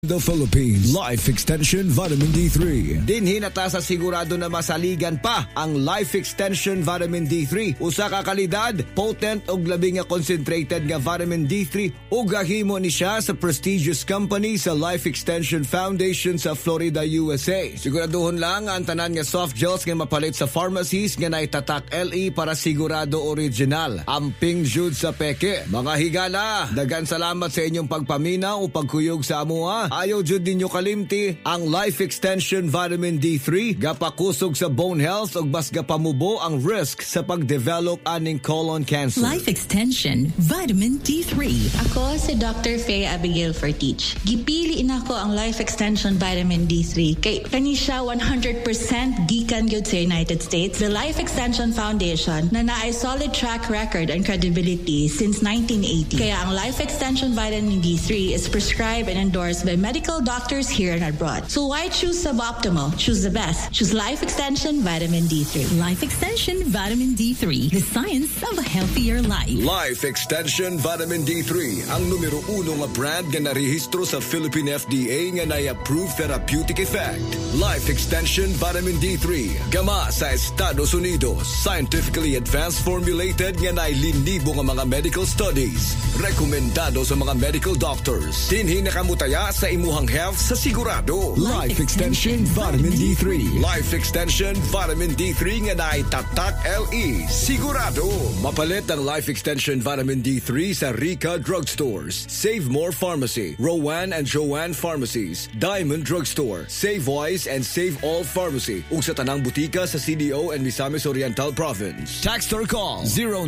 The Philippines, Life Extension Vitamin D3. Dinhin ata sa sigurado na masaligan pa ang Life Extension Vitamin D3. Usa ka kalidad, potent ug labi nga concentrated nga vitamin D3 ug gahimo ni siya sa prestigious company sa Life Extension Foundation sa Florida, USA. Siguraduhon lang ang tanan nga soft gels nga mapalit sa pharmacies nga naitatak LE para sigurado original. Amping jud sa peke. Mga higala, dagan salamat sa inyong pagpaminaw o pagkuyog sa amuha. Ayaw jud ninyo kalimti ang Life Extension Vitamin D3 gapakusog sa bone health ug bas gapamubo ang risk sa pagdevelop aning colon cancer. Life Extension Vitamin D3. Ako si Dr. Faye Abigail Fortich. Gipili nako ang Life Extension Vitamin D3 kay kani siya 100% gikan gyud sa United States. The Life Extension Foundation na naay solid track record and credibility since 1980. Kaya ang Life Extension Vitamin D3 is prescribed and endorsed by medical doctors here and abroad. So why choose suboptimal? Choose the best. Choose Life Extension Vitamin D3. Life Extension Vitamin D3. The science of a healthier life. Life Extension Vitamin D3, ang numero 1 nga brand nga narehistro sa Philippine FDA nga na-approve therapeutic effect. Life Extension Vitamin D3, gama sa Estados Unidos, scientifically advanced formulated nga nailinibo nga mga medical studies. Rekomendado sa mga medical doctors. Dinhi nakamutaya sa imuhang health sa sigurado. Life Extension Vitamin D3. Life Extension Vitamin D3 nga naitatak LE. Sigurado. Mapalit ang Life Extension Vitamin D3 sa Rica Drugstores, Save More Pharmacy, Rowan and Joanne Pharmacies, Diamond Drugstore, Save Wise and Save All Pharmacy, ug sa tanang butika sa CDO and Misamis Oriental Province. Text or call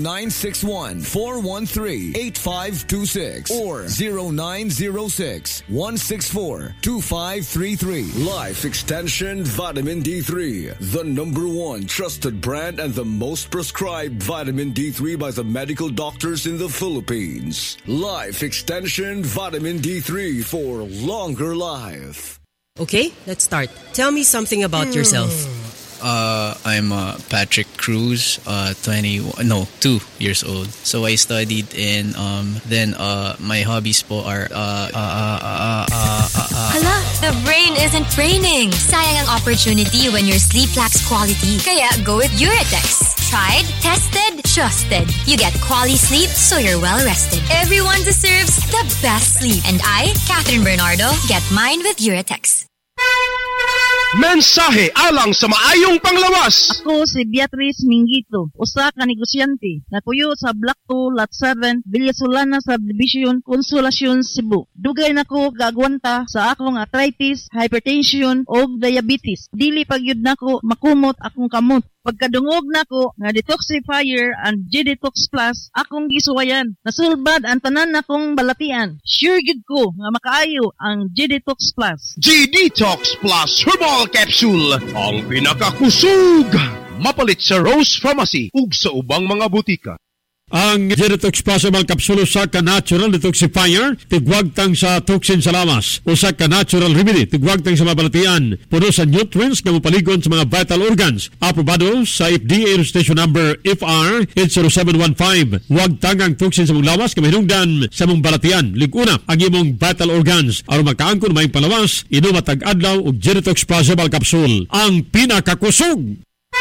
0961-413-8526 or 0906-164-2533. Life Extension Vitamin D3, the #1 trusted brand and the most prescribed vitamin D3 by the medical doctors in the Philippines. Life Extension Vitamin D3 for longer life. Okay, let's start. Tell me something about yourself. I'm Patrick Cruz, 2 years old. So I studied in then my hobbies po are Hala, the brain isn't braining. Sayang ang opportunity when your sleep lacks quality. Kaya go with Uratex. Tried, tested, trusted. You get quality sleep so you're well rested. Everyone deserves the best sleep. And I, Catherine Bernardo, get mine with Uratex. Mensahe alang sa maayong panglawas. Ako si Beatrice Mingito, usa ka negosyante, napuyo sa Block 2, Lot 7, Villasolana Subdivision, Consolacion, Cebu. Dugay nako gagwanta sa akong arthritis, hypertension o diabetes. Dili pagyud nako makumot akong kamot. Pagkadungog nako nga detoxifier and G-Detox Plus akong gisuwayan. Nasulbad ang tanan nakong balatian. Sure gid ko nga makaayo ang G-Detox Plus. G-Detox Plus Herbal Capsule, ang pinakakusog. Mapalit sa Rose Pharmacy ug sa ubang mga butika. Ang G-Detox Plus Herbal Capsule usa ka natural detoxifier, tigwagtang sa toxin sa lamas. Usa ka natural remedy, tigwagtang sa mabalatian. Puno sa nutrients nga mopaligon sa mga vital organs. Aprobado sa FDA registration number FR 80715. Wagtang ang toxin sa mong lawas nga mahinungdan sa mong balatian. Liguna ang imong vital organs. Aron makaangkon may palawas, inom matag adlaw og G-Detox Plus Herbal Capsule. Ang pinakakusog.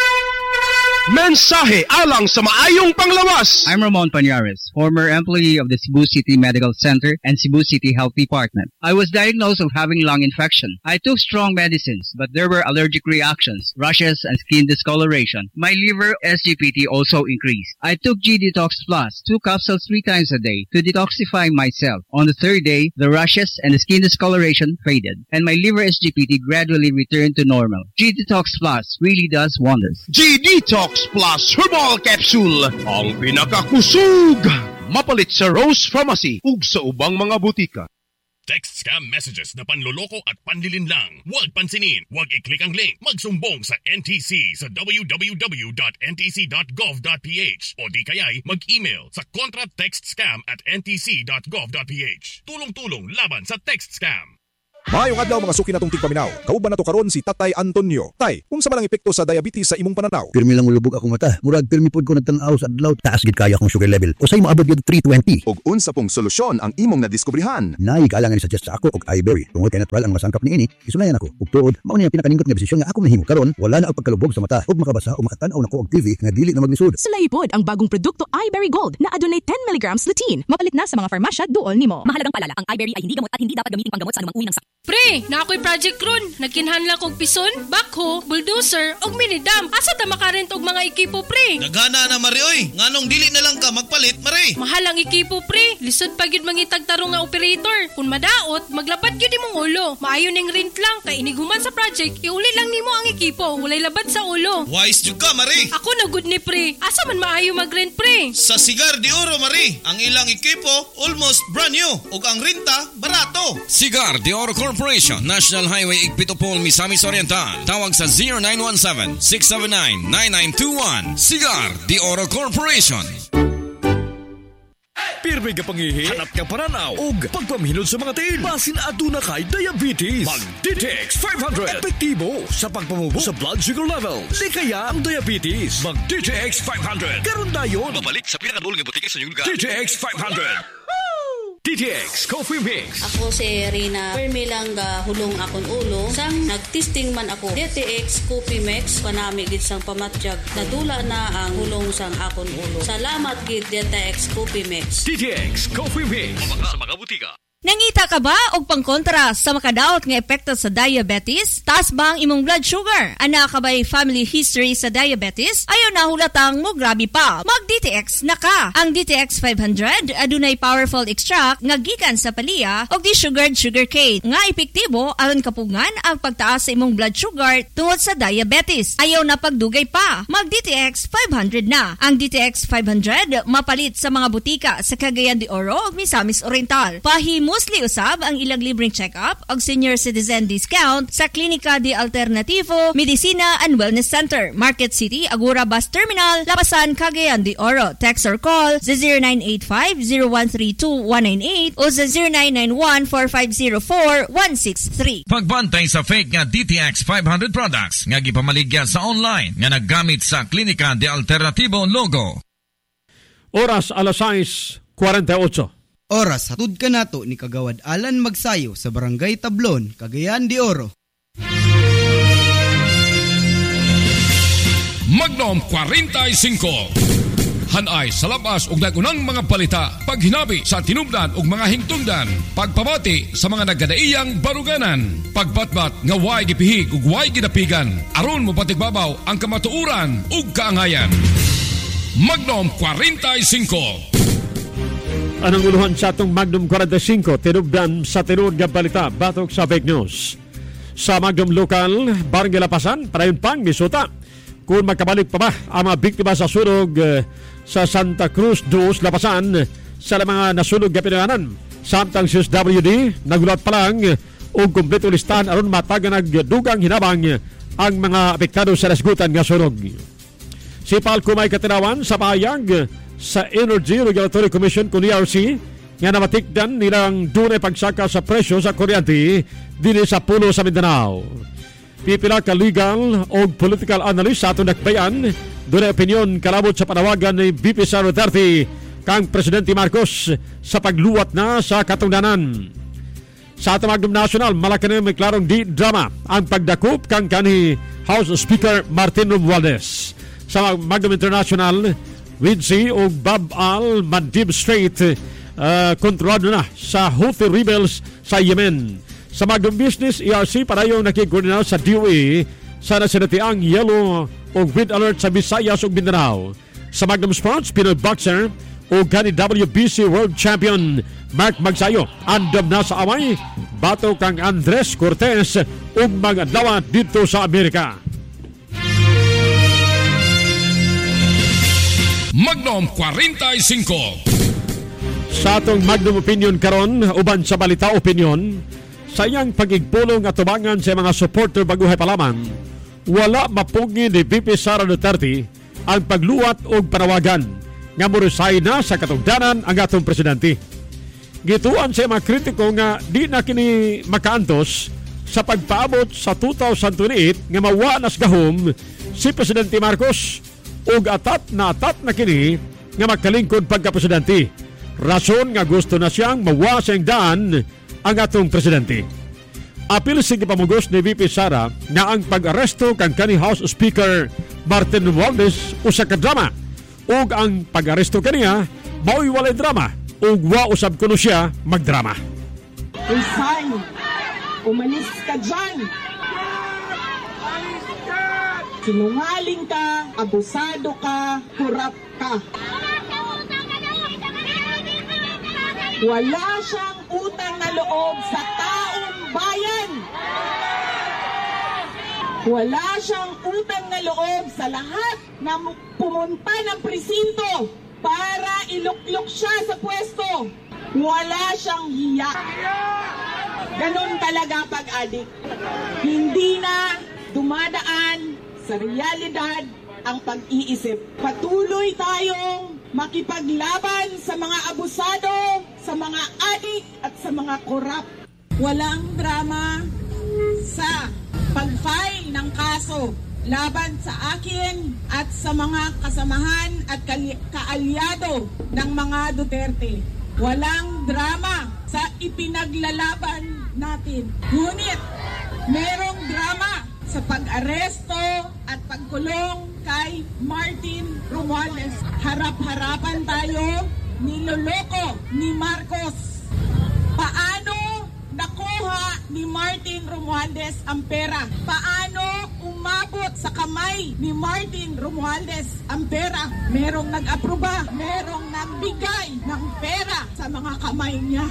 Mensahe alang sa maayong panglawas. I'm Ramon Pañares, former employee of the Cebu City Medical Center and Cebu City Health Department. I was diagnosed of having lung infection. I took strong medicines, but there were allergic reactions, rashes, and skin discoloration. My liver SGPT also increased. I took G-Detox Plus, 2 capsules 3 times a day to detoxify myself. On the 3rd day, the rashes and the skin discoloration faded, and my liver SGPT gradually returned to normal. G-Detox Plus really does wonders. G-Detox Plus Herbal Capsule, ang pinakakusog. Mapalit sa Rose Pharmacy ug sa ubang mga butika. Text scam messages na panloloko at panlilin lang. Huwag pansinin. Huwag i-click ang link. Magsumbong sa NTC sa www.ntc.gov.ph o di kaya'y mag-email sa contratextscam@ntc.gov.ph. Tulong-tulong laban sa text scam. Maayong adlaw mga suki natong tigpaminaw. Kauban nato karon si Tatay Antonio. Tay, unsa man ang epekto sa diabetes sa imong pananaw? Pirmi lang ulubog akong mata. Murag pirmi pod ko nagtanaw sa adlaw, taas gid kaya akong sugar level. Usay moabot gid 320. Og unsa pong solusyon ang imong nadiskubrihan? Nay galangan ni suggest sa ako og iBerry. Tungod kay natural ang masangkap niini, isunayan ako. Ug tuod, mao ni ang pinakaningkot nga desisyon nga ako nahimo karon. Wala na og pagkalubog sa mata ug makabasa o makatan-aw nako og TV nga dili na maglisod. Sulay pod ang bagong produkto iBerry Gold na adunay 10 mg lutein. Mapalit na sa mga farmasya duol nimo. Mahalagang paalala, ang iBerry ay hindi gamot at hindi dapat gamitin panggamot sa anumang uri ng sakit. Pre, na ako'y Project Ron. Nagkinhanlang kong pison, backhoe, bulldozer, og minidam. Asa ta makarent og mga ekipo, pre? Nagana na, Mari, oy. Nganong dili na lang ka magpalit, Mari? Mahal ang ekipo, pre. Lisod pa gyud mangitag tarong nga operator. Kung madaot, maglapad gyud imong ulo. Maayo ning rent lang, kay iniguman sa project, iuli lang nimo ang ekipo. Walay labad sa ulo. Wise jud ka, Mari. Ako na good ni, pre. Asa man maayo mag-rent, pre? Sa Cigar de Oro, Mari. Ang ilang ekipo, almost brand new. Og ang renta, barato. Cigar de Oro Corporation, National Highway Igpitopol, Misamis Oriental. Tawag sa 0917-679-9921. Cigar de Oro Corporation. Pirmi ka pangihi, hanap ka paranaw, ug pagpamhinod sa mga tiil. Basin aduna kay diabetes. Mag-DTX 500. Epektibo sa pagpamubo sa blood sugar levels. Di kaya ang diabetes. Mag-DTX 500. Karon dayon. Mabalik sa pinakadul nga butika sa inyong lugar. DTX 500. DTX Coffee Mix. Ako si Rina. Permi lang hulong akong ulo. Sang nagtesting man ako. DTX Coffee Mix. Panami gid sang pamatjag. Nadula na ang hulong sang akong ulo. Salamat gid DTX Coffee Mix. DTX Coffee Mix. Mabaka sa mga butika. Nangita ka ba og pangkontra sa makadaot nga epekto sa diabetes? Taas ba ang imong blood sugar? Ana ka ba'y family history sa diabetes? Ayaw na hulatang mo grabe pa. Mag-DTX na ka. Ang DTX 500 adunay powerful extract nga gikan sa palya og di-sugared sugarcane nga epektibo aron kapugngan ang pagtaas sa imong blood sugar tungod sa diabetes. Ayaw na pagdugay pa. Mag-DTX 500 na. Ang DTX 500 mapalit sa mga butika sa Cagayan de Oro ug Misamis Oriental. Mostly usab ang ilang libreng check-up o senior citizen discount sa Klinika de Alternativo, Medicina and Wellness Center, Market City, Agura Bus Terminal, Lapasan, Cagayan de Oro. Text or call sa 0985-0132-198 o sa 0991-4504-163. Pagbantay sa fake nga DTX 500 products nga gipamaligya sa online nga naggamit sa Klinika de Alternativo logo. Oras alas 6:48. Oras hatud ka nato ni Kagawad Alan Magsayo sa Barangay Tablon, Cagayan de Oro. Magnum 45. Hanay sa labas ug nagunang mga balita, paghinabi sa tinubdan ug mga hingtungdan, pagpamati sa mga nagkadaiyang baruganan, pagbatbat nga way gipihig ug way gidapigan, aron mo patigbabaw ang kamatuuran ug kaangayan. Magnum 45. Anong uluhan sa atong Magnum 45, tinubdan sa tinuod nga balita, batok sa fake news. Sa Magnum Local, Barangay Lapasan, parayon pang misuta. Kung magkabalik pa ba ang mga biktima sa sunog sa Santa Cruz dos Lapasan sa mga nasunog nga pinanganan. Samtang CSWD, nagulat pa lang o kumpleto listahan aron mataga nagdugang hinabang ang mga apektado sa nasgutan nga sunog. Si Palco may katinawan sa pahayag sa Energy Regulatory Commission kung ERC nga namatikdan nilang dunay pagsaka sa presyo sa kuryente dili sa pulo sa Mindanao. Pipila ka legal o political analyst sa atong nakbayan, dunay opinion kalabot sa panawagan ni VP Sara Duterte kang Presidente Marcos sa pagluwat na sa katungdanan. Sa atong Magnum National, malaki na may klarong di drama ang pagdakop kang kanhi House Speaker Martin Romualdez. Sa Magnum International, Widsi o Bab al-Mandib Strait kontrolado na sa Houthi rebels sa Yemen. Sa Magnum Business, ERC parayong nakikoordinate sa DOE sa nasinatiang yellow o red alert sa Visayas ug Mindanao. Sa Magnum Sports, Pinoy boxer o gani WBC World Champion Mark Magsayo andam na sa away bato kang Andres Cortez ug mga adlaw dito sa Amerika. Magnum 45. Sa atong Magnum Opinion karon, uban sa balita opinion, sa iyang pagigpulong at tubangan sa mga supporter baguhay palaman, wala mapugi ni VP Sara Duterte ang pagluwat o panawagan nga murusay na sa katungdanan ang atong presidente. Gituan sa mga kritiko nga di na kini makaantos sa pagpaabot sa 2028 nga mawanas gahom si Presidente Marcos ug atat na kini nga magkalingkod pagka-presidente. Rason nga gusto na siyang mawasang daan ang atong presidente. Apil sige pamugos ni VP Sara na ang pag-aresto kang kani House Speaker Martin Romualdez usa ka drama ug ang pag-aresto kaniya mao'y walay drama ug wa usab kuno siya magdrama. Resign! Umalis ka dyan! Sinungaling ka, abusado ka, kurap ka. Wala siyang utang na loob sa taong bayan. Wala siyang utang na loob sa lahat na pumunta ng presinto para iluklok siya sa pwesto. Wala siyang hiya. Ganon talaga pag-adik. Hindi na dumadaan sa realidad ang pag-iisip. Patuloy tayong makipaglaban sa mga abusado, sa mga adik at sa mga korap. Walang drama sa pag-file ng kaso laban sa akin at sa mga kasamahan at kaalyado ng mga Duterte. Walang drama sa ipinaglalaban natin. Ngunit merong drama sa pag-aresto at pagkulong kay Martin Romualdez. Harap-harapan tayo, niloloko ni Marcos. Paano nakuha ni Martin Romualdez ang pera? Paano umabot sa kamay ni Martin Romualdez ang pera? Merong nag-aproba, merong nagbigay ng pera sa mga kamay niya.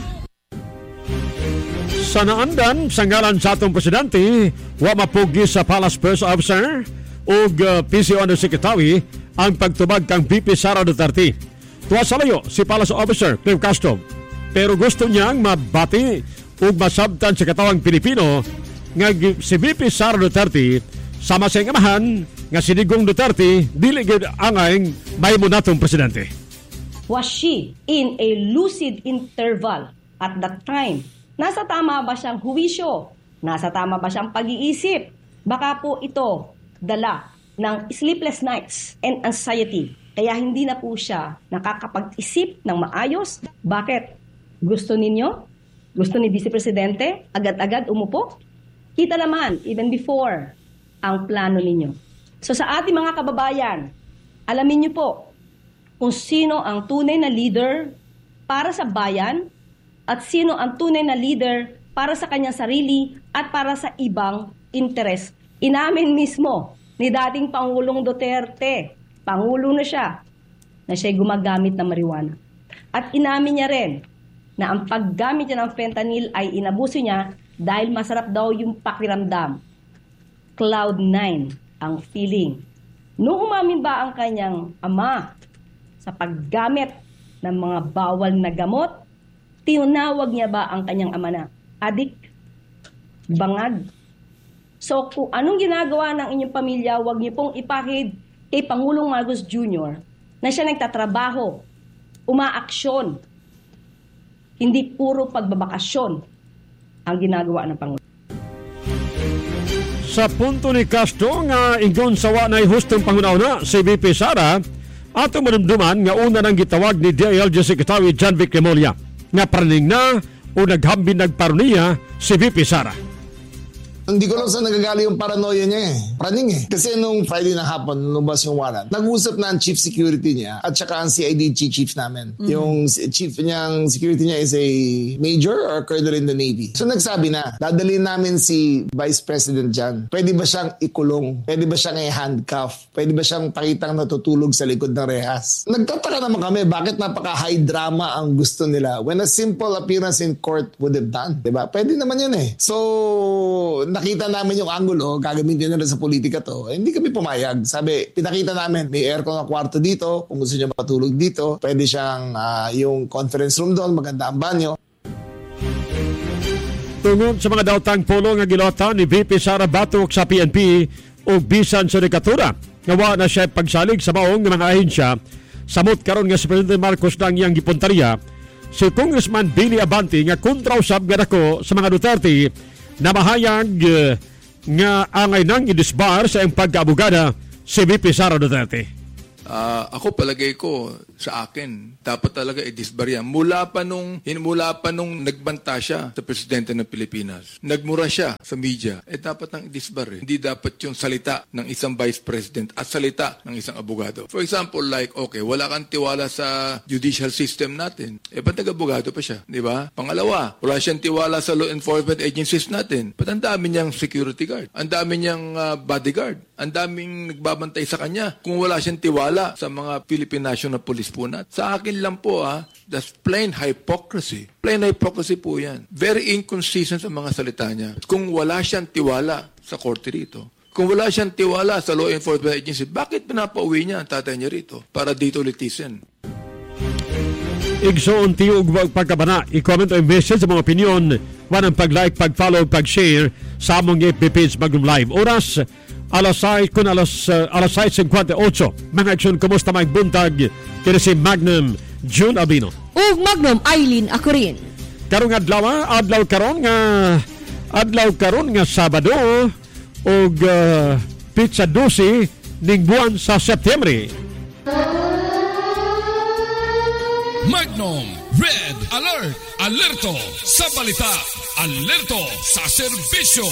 Sa naandan, sa ngalan sa atong presidente, wa mapugi sa Palace Press Officer o PCO Undersecretary ang pagtubag kang VP Sara Duterte. Tuwa sa layo si Palace Officer Clive Castro, pero gusto niyang mabati o masabtan sa katawang Pilipino nga si VP Sara Duterte sama sa amahan nga si Digong Duterte dili gid angay mahimo natong presidente. Was she in a lucid interval at that time? Nasa tama ba siyang huwisyo? Nasa tama ba siyang pag-iisip? Baka po ito dala ng sleepless nights and anxiety. Kaya hindi na po siya nakakapag-isip ng maayos. Bakit? Gusto ninyo? Gusto ni Vice Presidente? Agad-agad umupo? Kita naman, even before, ang plano ninyo. So sa ating mga kababayan, alamin niyo po kung sino ang tunay na leader para sa bayan at sino ang tunay na leader para sa kanyang sarili at para sa ibang interes. Inamin mismo ni dating Pangulong Duterte, Pangulo na siya, na siya'y gumagamit ng marijuana. At inamin niya rin na ang paggamit niya ng fentanyl ay inabuso niya dahil masarap daw yung pakiramdam. Cloud 9 ang feeling. Noong umamin ba ang kanyang ama sa paggamit ng mga bawal na gamot, tinawag niya ba ang kanyang ama na adik, bangag? So kung anong ginagawa ng inyong pamilya, huwag niyo pong ipahid kay Pangulong Marcos Jr. na siya nagtatrabaho, umaaksyon, hindi puro pagbabakasyon ang ginagawa ng Pangulo. Sa punto ni Castro nga ingon sawa na hustong pangunauna si VP Sara, atong manumduman nga una nang gitawag ni DILG Secretary John Vic Remulla nga praning na o naghambing nagparuniya si VP Sara. Hindi ko lang saan nagagaling yung paranoia niya Praning Kasi nung Friday na hapon, lumabas yung warrant, nag-usap na ang chief security niya at saka ang CID chief namin. Mm-hmm. Yung chief niyang security niya is a major or colonel in the Navy. So nagsabi na, dadalhin namin si Vice President dyan. Pwede ba siyang ikulong? Pwede ba siyang i-handcuff? Pwede ba siyang pakitang natutulog sa likod ng rehas? Nagtataka naman kami, bakit napaka-high drama ang gusto nila when a simple appearance in court would have done? Diba? Pwede naman yun So, nakita namin yung angulo, gagamitin nila sa politika to, hindi kami pumayag. Sabi, pinakita namin, may aircon na kwarto dito, kung gusto niya matulog dito, pwede siyang yung conference room doon, maganda ang banyo. Tungod sa mga daotang polo nga gilota ni VP Sara batok sa PNP o bisan sa dikatura, ngawa na siya pagsalig sa maong ng mga ahensya, samot karon nga si Presidente Marcos na ang iyang gipuntarya, si Congressman Billy Abante nga kontra usab nga dako sa mga Duterte na mahayag nga angay nang idisbar sa iyang pagkaabogada si VP Sara Duterte. Ako palagay ko sa akin, dapat talaga i-disbar yan. Mula pa nung nagbanta siya sa presidente ng Pilipinas, nagmura siya sa media, dapat nang i-disbar eh. Hindi dapat yung salita ng isang vice president at salita ng isang abogado. For example, like, okay, wala kang tiwala sa judicial system natin. Ba't nag-abogado pa siya? Di ba? Pangalawa, wala siyang tiwala sa law enforcement agencies natin. Ba't ang dami niyang security guard? Ang dami niyang bodyguard? Ang daming nagbabantay sa kanya kung wala siyang tiwala sa mga Philippine National Police po natin. Sa akin lang po, that's plain hypocrisy. Plain hypocrisy po yan. Very inconsistent sa mga salita niya. Kung wala siyang tiwala sa korte rito, kung wala siyang tiwala sa law enforcement agency, bakit pinapauwi niya ang tatay niya rito para dito litisin? Igsoon tiyo ug pagkabana, i-comment o i-message sa mga opinion, wanang pag-like, pag-follow, pag-share sa among FB page Magnum Live. Oras, alas 6:58. Mga aksyon, kumusta may buntag? Kaya si Magnum June Albino. Ug Magnum Eileen Acurin. Karong adlaw karon nga Sabado ug pizza 12 ning buwan sa Setyembre. Magnum Red Alert. Alerto sa balita. Alerto sa serbisyo.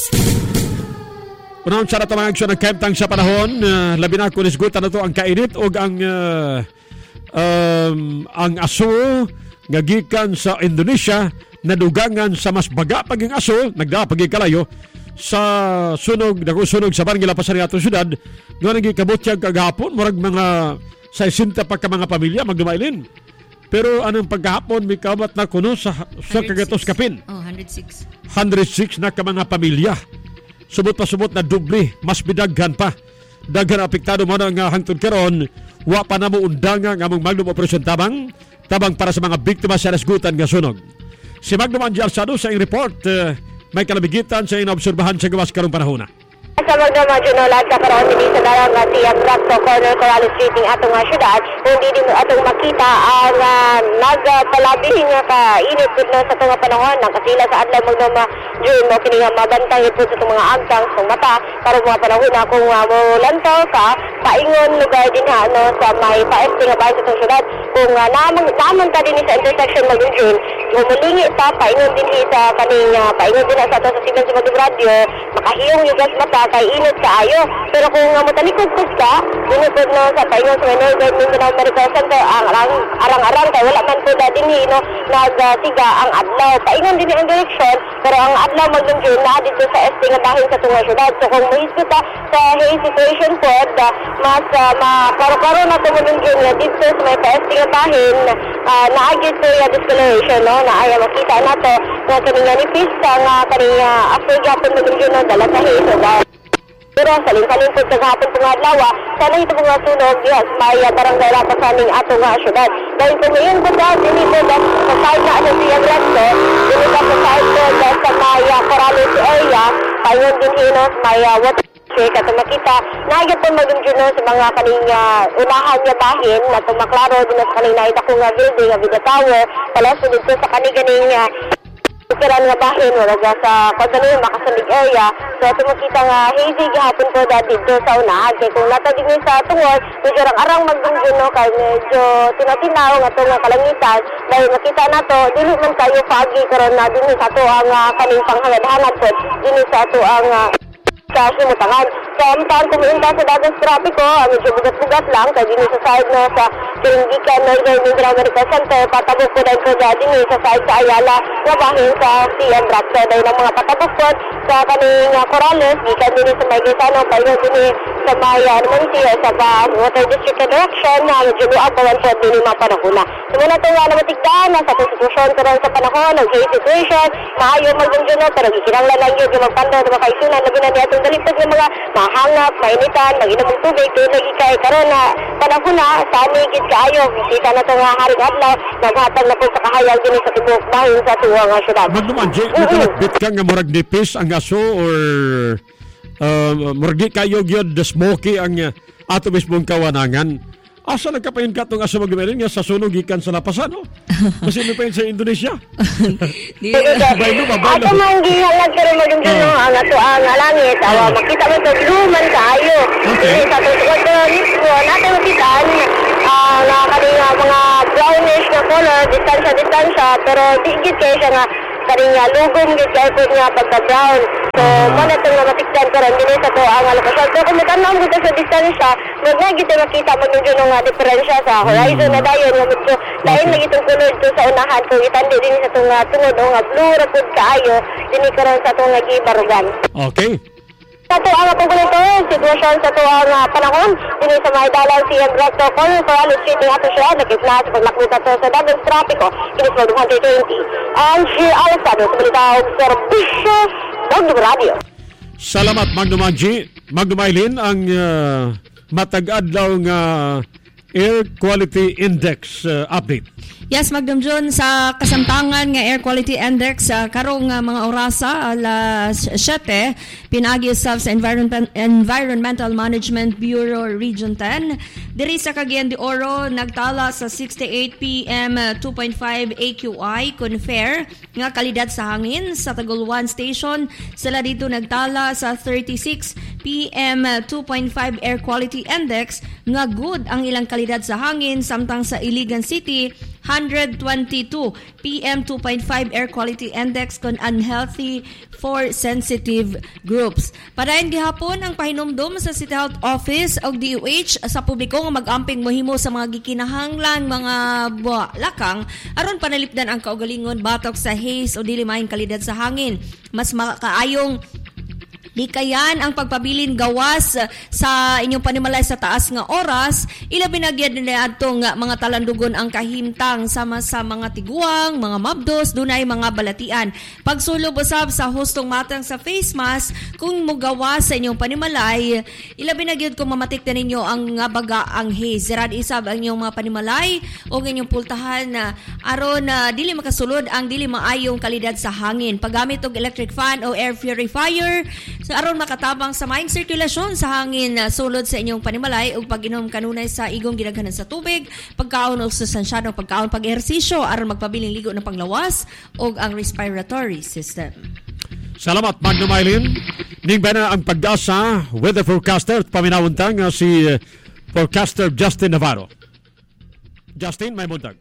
Unang sarap ang aksyon ng kaimtang sa panahon, labi na kung isgutan na to ang kainit o ang aso nga gikan sa Indonesia nadugangan sa mas baga paging aso nagdapagi kalayo sa sunog sa Barangay Pasariato Syudad nga nagikabutyag kagahapon murag mga 60 pa ka mga pamilya magdumailin. Pero anong pagkahapon may kabat na kuno sa kagatos kapin. 106 na ka mga pamilya. Subot na doble, mas bidaghan pa. Daghan apektado mo na nga hangtod karon, wa pa na mo undanga nga mong Magnum Operation Tabang para sa mga biktima sa nasgutan nga sunog. Si Magnum Angie Alsado sa iyong report, may kalabigitan sa iyong obserbahan sa gawas karong panahon na. Sa Magdamag lahat sa karoon din sa dalang nga siyang Bracto Corner Corrales Street ng atong syudad, hindi din atong makita ang nagpalabing nga kainit na sa itong panahon ng kasila sa adlaw Magdama June mo kini nga mabantay ito sa itong mga agtang sa mata para mga panahon na kung mulantaw ka paingon lugar din sa may pa-FT nga bahay sa itong syudad kung naman ka din sa intersection Magdama June mumulingi pa paingon din sa kaning paingon din sa ito sa signal sa Magdama Radio makahiyong yung gas mata kay init kaayo. Pero kung mutalikod-kod ka, inutod na sa paingon sa Northern Mindanao Medical Center, ang arang-arang kay wala man po dati nagsiga ang adlaw. Paingon din ang direksyon, pero ang adlaw mag-June na dito sa ST nga bahin sa tunga syudad. So kung mahisgot sa haze situation po, mas makaro-karo na ito mag-June nga dito sa may ST nga bahin, naagit po yung discoloration, no? Na ayaw makita na ito na kanina nipis nga kanina after gapon mag-June na dala sa haze. Pero salin-salin po sa hapon po nga adlaw, sana ito po nga sunog, yes, may barangay lapas sa aming ato nga syudad. Dahil kung ngayon po dahil, dinito sa side na siyang Bracto, dinito sa side po sa may Corrales area, payon din hinos, may water check at makita, nagyan po mag-June sa mga kaning unahan niya bahin, na tumaklaro din sa kaning naita ko nga building, nga Vida Tower, palasunod po sa kaniganing Ukiran nga bahin, wala sa Kodano, makasalig area. So, tumakita nga hazy gihapon po dati dito sa unahan. Kaya kung natadig niyo sa tungod, medyo arang mag-June, no, kaya medyo tinatinaw nga ito nga kalangitan. Dahil nakita na to, dili man tayo pagi karon na din sa ito ang kaning panghanad-hanad po. Dili sa ito ang sa simutangan. So, amtaan kumiinta sa dagang trapiko, medyo bugat-bugat lang, kaya din sa side na sa Kiringikan, Northern Mindanao Medical Center, patabok po dahil po din sa side sa Ayala, na bahin sa CM Bracto. Dahil ng mga patabok po sa kaning Corrales, gikan din sa may Gaetano, payon din sa may sa Water District Direction, na medyo luang pawan po din yung mga panahon na. So, muna ito nga na matigdan, nasa konstitusyon karon sa panahon, ng case situation, maayo mag-June, pero gikinanglan lang yun yung magpando na makaisunan, labi na niya itong dalipat ng mga mahangap, mainitan, mag-inom ng tubig, kaya nag-ikay karon na panahon na, sa amigit kaayo, bisita na itong haring adlaw, naghatag na po sa kahayag din sa tibok bahin sa tuwang syudad. Magduman, Jay, nakalakbit ka nga murag nipis ang aso or murag di kayo yun, the smoky ang ato mismong kawanangan. Asa nagkapayon ka itong asa maglumerin nga sa sunog ikan sa lapasan, no? Kasi pa yun sa Indonesia. Baylo. Ato mang gihalag ka rin magdumdum ang ato ang langit. Makita mo ito, luman kaayo. Sa tutukan ko mismo, natin makitaan na kanina mga brownish na color, distansya, pero digit kayo siya nga kaninya lugong gid kay ko nga pagka-brown. So, mo na itong matikdan ko rin din sa to ang lokasyon. So, kung matanaw dito sa distansya, magigit na makita mo nyo nga diferensya sa horizon na dayon. So, dahil na itong kulod to sa unahan, kung itandi din sa itong tungod o nga blue rapid kaayo, din ikaroon sa itong nagibarugan. Okay. Sa ito ang pagulong ko, sitwasyon sa ito ang panahon, din sa mga dalang si Recto Corner Corrales Street ng ato siya, nagkipla sa paglakbita to sa dagang trapiko, kinis mo 120. And si Alessandro, sa balita ang serbisyo, Magnum Radio. Salamat, Magnum Angie. Magnum Eileen, ang matag-adlaw nga Air Quality Index update. Yes, Magnum John, sa kasamtangan nga Air Quality Index karong mga orasa alas 7 pinagi sa Environmental Management Bureau Region 10 diri sa Cagayan de Oro nagtala sa 68 PM 2.5 AQI kun fair nga kalidad sa hangin. Sa Taguluan Station sila dito nagtala sa 36 PM 2.5 Air Quality Index nga good ang ilang kalidad sa hangin, samtang sa Iligan City 122 PM 2.5 Air Quality Index kon unhealthy for sensitive groups. Padayon gihapon ang pahinumdum sa City Health Office og DOH sa publiko nga mag-amping mohimo sa mga gikinahanglan mga lakang aron panalipdan ang kaugalingon batok sa haze o dili maayong kalidad sa hangin. Mas makaayong di kayan ang pagpabilin gawas sa inyong panimalay sa taas nga oras, ilabi na gyud na adtong mga talandugon ang kahimtang sama sa mga tiguang, mga mabdos, dunay mga balatian. Pagsulob usab sa hustong matang sa face mask kung mugawas sa inyong panimalay, ilabi na gyud kung mamatikdan ninyo ang baga ang haze. Zerad isab ang inyong mga panimalay o inyong pultahan aron dili makasulod ang dili maayong kalidad sa hangin. Paggamit og electric fan o air purifier so, aron makatabang sa maayong sirkulasyon sa hangin sulod sa inyong panimalay ug pag-inom kanunay sa igong ginaghanan sa tubig, pagkaon og sustansyadong pagkaon, pag-ehersisyo aron magpabiling ligo ng panglawas ug ang respiratory system. Salamat, Magnum Eileen. Ning ba na ang pag-asa weather forecaster at paminawuntang si forecaster Justin Navarro. Justin, may buntag.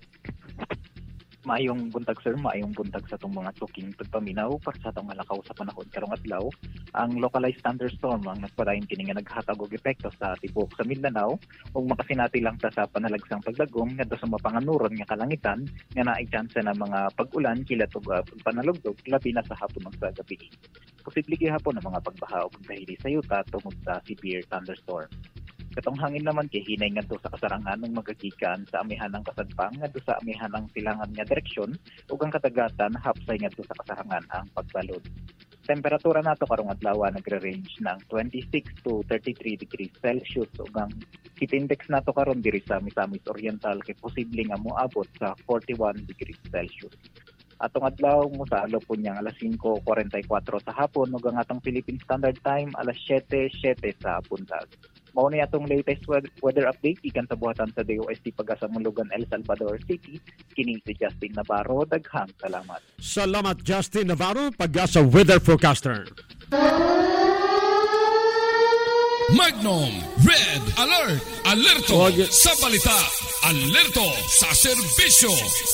Maayong buntag sir, maayong buntag sa itong mga suking pagpaminaw para sa itong malakaw sa panahon karong adlaw. Ang localized thunderstorm ang nagpadayon kini nga naghatag og epekto sa tibok sa Mindanao ug makasinati lang ta sa panalagsang paglagom ngadto sa mapanganuron nga kalangitan nga naay tsansa na mga pag-ulan kilat ug panalugdog labi na sa hapon ug sa gabi. Posible gihapon ang mga pagbaha ug dahili sa yuta tungod sa severe thunderstorm. Katong hangin naman kay hinay ngadto sa kasarangan ng magagikan sa amihanang kasadpang ngadto sa amihanang silangan nga direksyon ug ang katagatan hapsay ngadto sa kasarangan ang pagbalod. Temperatura nato karong adlaw nagre-range ng 26 to 33 degrees Celsius ug ang heat index nato karon diri sa Misamis Oriental kay posible nga moabot sa 41 degrees Celsius. Atong adlaw mo sa alo po niyang alas 5:44 sa hapon ug ang atong Philippine Standard Time alas 7:07 sa buntag. Mao ni atong latest weather update ikan sa buhatan sa DOST Pagasamulugan, El Salvador City. Kini si Justin Navarro. Daghang salamat. Salamat, Justin Navarro, Pag-asa weather forecaster. Magnum Red Alert! Alerto sa balita! Alerto sa serbisyo!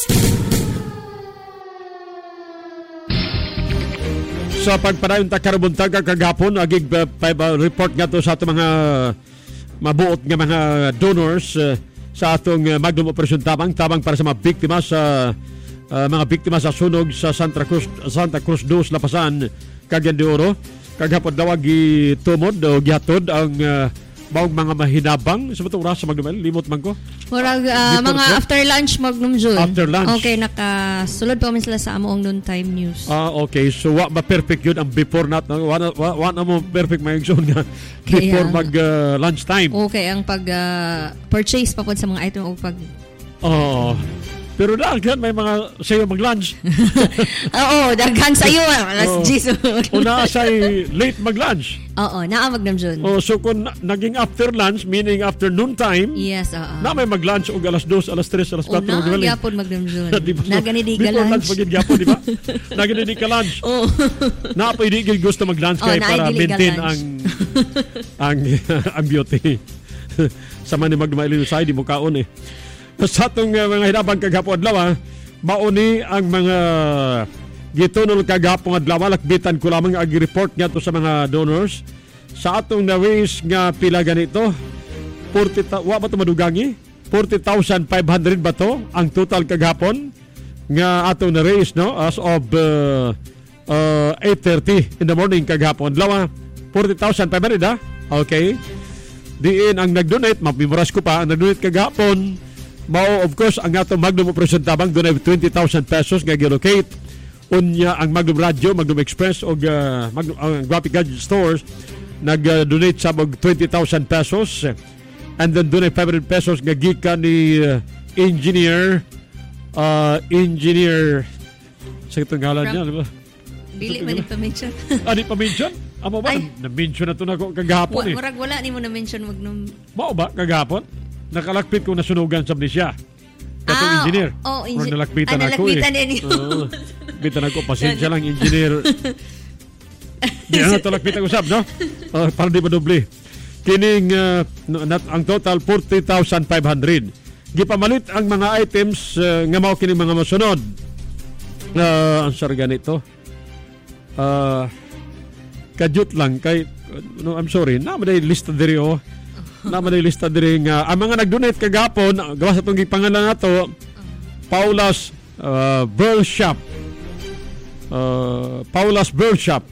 Sa pagpadayon ta karubuntag kagapon agig report nga to sa atong mga mabuot nga mga donors sa atong Magnum Operation Tabang para sa mga biktima sa sunog sa Santa Cruz 2 Lapasan, Cagayan de Oro. Kagapon daw gitumod o gihatod ang maong mga mahinabang sa matong oras sa Magnum. Limot man ko. Murag mga after lunch Magnum June. After lunch. Okay, nakasulod pa kami sila sa among noontime news. Okay. So wa ba perfect yun ang before not. Wa mo perfect may zone nga before mag lunch time. Okay, ang pag purchase pa po sa mga item o pag Pero daghan may mga sayo mag-lunch. Oo, daghan sayo. Alas 10. Una say late mag-lunch. Oo, naa Magnamjun. So kung naging after lunch, meaning after noon time, yes, oo. Na may mag-lunch og alas 2, alas 3, alas 4. Na, gyapon Magnamjun. Naganidi ka lunch. Gyapon, di ba? Naganidi ka lunch. Oo. Na pa hindi gusto mag-lunch kay para maintain ang beauty. Sama ni Magdumailin Usay, di mo kaon Sa atong mga hinabang kagapon adlaw, mauni ang mga gitunol kagapon adlaw, lakbitan ko lamang ag-report nga to sa mga donors. Sa atong na-raise nga pila ganito, 40,000, wa ba ito madugangi? 40,500 ba to ang total kagapon nga atong na-raise, no? As of 8:30 in the morning kagapon adlaw. 40,500 Okay. Diin ang nag-donate, mapimuras ko pa, ang nag-donate kagapon, mao of course ang atong Magnum Operation Tabang doon ay 20,000 pesos nga gilocate. Unya ang Magnum Radio, Magnum Express o Magnum Guapi Gadget Stores nag-donate sa 20,000 pesos. And then doon ay 500 pesos nga gikan ni engineer sa itong ngalan niya, di ba? Dili man ipa-mention. Di pa-mention? Amo ba? Na-mention na ito na kagahapon Murag wala ni mo na-mention Magnum. Mao ba kagahapon? Nakalakpit ko na sunugan sa siya. Katong engineer. Engineer. Nalakpitan ako Nalakpitan ako. Pasensya lang, engineer. Di na talakpitan ko sab, no? Para di madoble. Kining ang total 40,500. Gipamalit ang mga items nga mao kining mga masunod. Ang sarga nito. Kadyot lang kay I'm sorry, naman lista diri naman lista diri nga ang mga nag-donate kagapon gawas sa tong gipangalan nato Paula's Burl Shop. Paula's Burl Shop.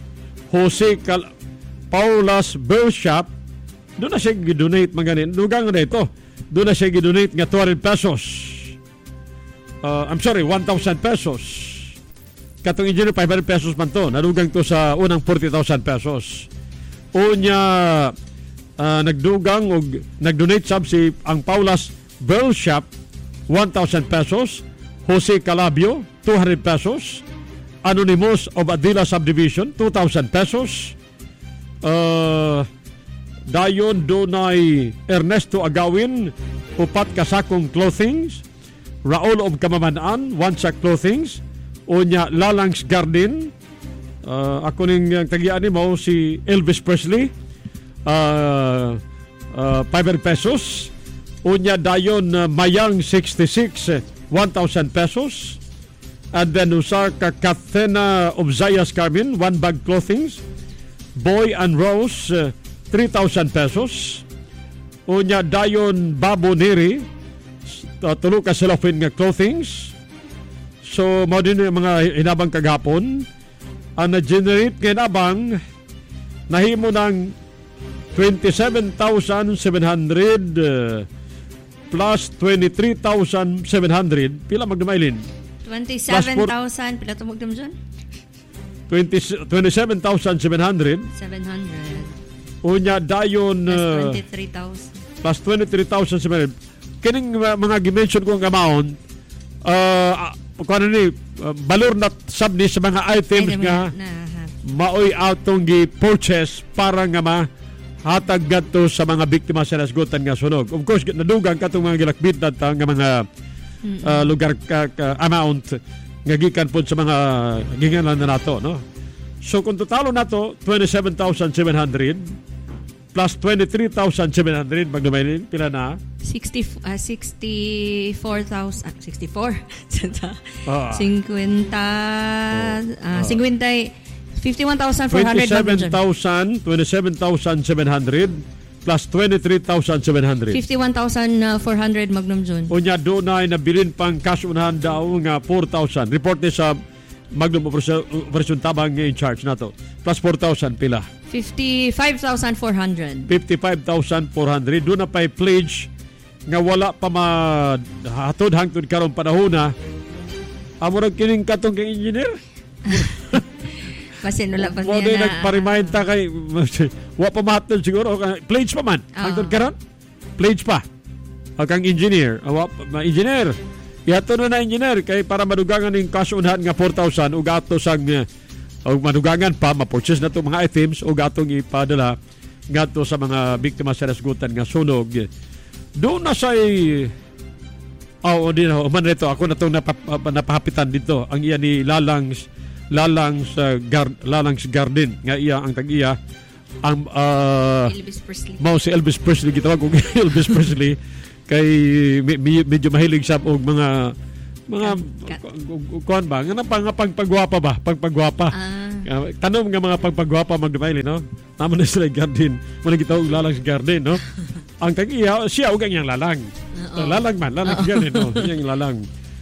Paula's Burl Shop. Doon na siya gi-donate maganin. Dugang na ito. Doon na siya gi-donate nga 200 pesos. I'm sorry, 1,000 pesos. Katong engineer 500 pesos man to. Nadugang to sa unang 40,000 pesos. Unya nagdugang o nag-donate sab si ang Paula's Burl Shop 1,000 pesos. Jose Calabio 200 pesos. Anonymous of Adila Subdivision 2,000 pesos. Dayon Donay Ernesto Agawin upat kasakong clothings. Raul of Kamamanaan 1 sack clothings. Unya Lalangs Garden, ako ning tagian ni mo si Elvis Presley, 500 pesos. Unya dayon Mayang 66, 1,000 pesos. And then usar ka Kathena of Zayas Carmen, 1 bag clothings. Boy and Rose, 3,000 pesos. Unya dayon Babo Neri, tulo ka cellophane nga clothings. So, mao din yung mga hinabang kagapon. Ang na-generate hinabang nahimo ng 27,700 plus 23,700. Pila magdumailin? 27,000. Pila ito magdamdyan? 700. 27,700. Unya dayon plus 23,000. Plus 23,700. Kining mga gimension ko ang amount, balor na sabni sa mga items nga maoy atong gi-purchase para nga mahatag gadto sa mga biktima sa nasgutan nga sunog. Of course, nadugang katong mga gilakbit nga mga lugar amount nga gikan po sa mga ginganan na nato, no? So kung totalo nato 27,700 plus 23,700 magdumailin pila na 64,000 64 51,400 27,700 plus 23,700 51,400 Magnum June. Unya dunay nabilin pang cash unahan daw nga 4,000. Report ni sa Magnum Operation Tabang nga in charge nato. Plus 4,000 pila. 55,400. 55,400. Doon na pa'y pledge nga wala pa mahatod hangtod karong panahon na amurag kining katong kay engineer. Basin wala pa niya na. Nagpa-remind ta kay wala pa mahatod siguro. Pledge pa man. Hangtod karon. Pledge pa. Kang engineer. Engineer. Yato na engineer kay para madugangan ning kasunahan nga 4,000 ug ato sang og madugangan pa ma-purchase na to mga items ug atong ipadala ngadto sa mga biktima sa nasgutan nga sunog. Doon na say man rito ako na itong napahapitan dito ang iya ni Lalangs Garden nga iya ang tag-iya ang Elvis Presley. Mao si Elvis Presley gitawag og Elvis Presley kay medyo mahilig sa og mga kuan ba nga pagpagwapa tanom nga mga pagpagwapa magdumaili no tama na sila garden mo na gitawag Lalangs Garden no ang tag-iya siya og ang iyang lalang garden no iyang lalang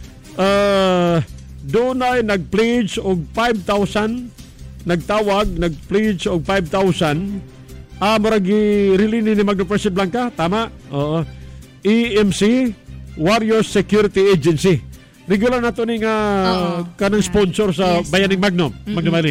doon ay nag-pledge og 5,000 nag-pledge og 5,000 maragi rilini ni Magno President Blanca tama oo EMC Warriors Security Agency regular na to ni nga kanang sponsor sa Bayaning Magno Magnomalin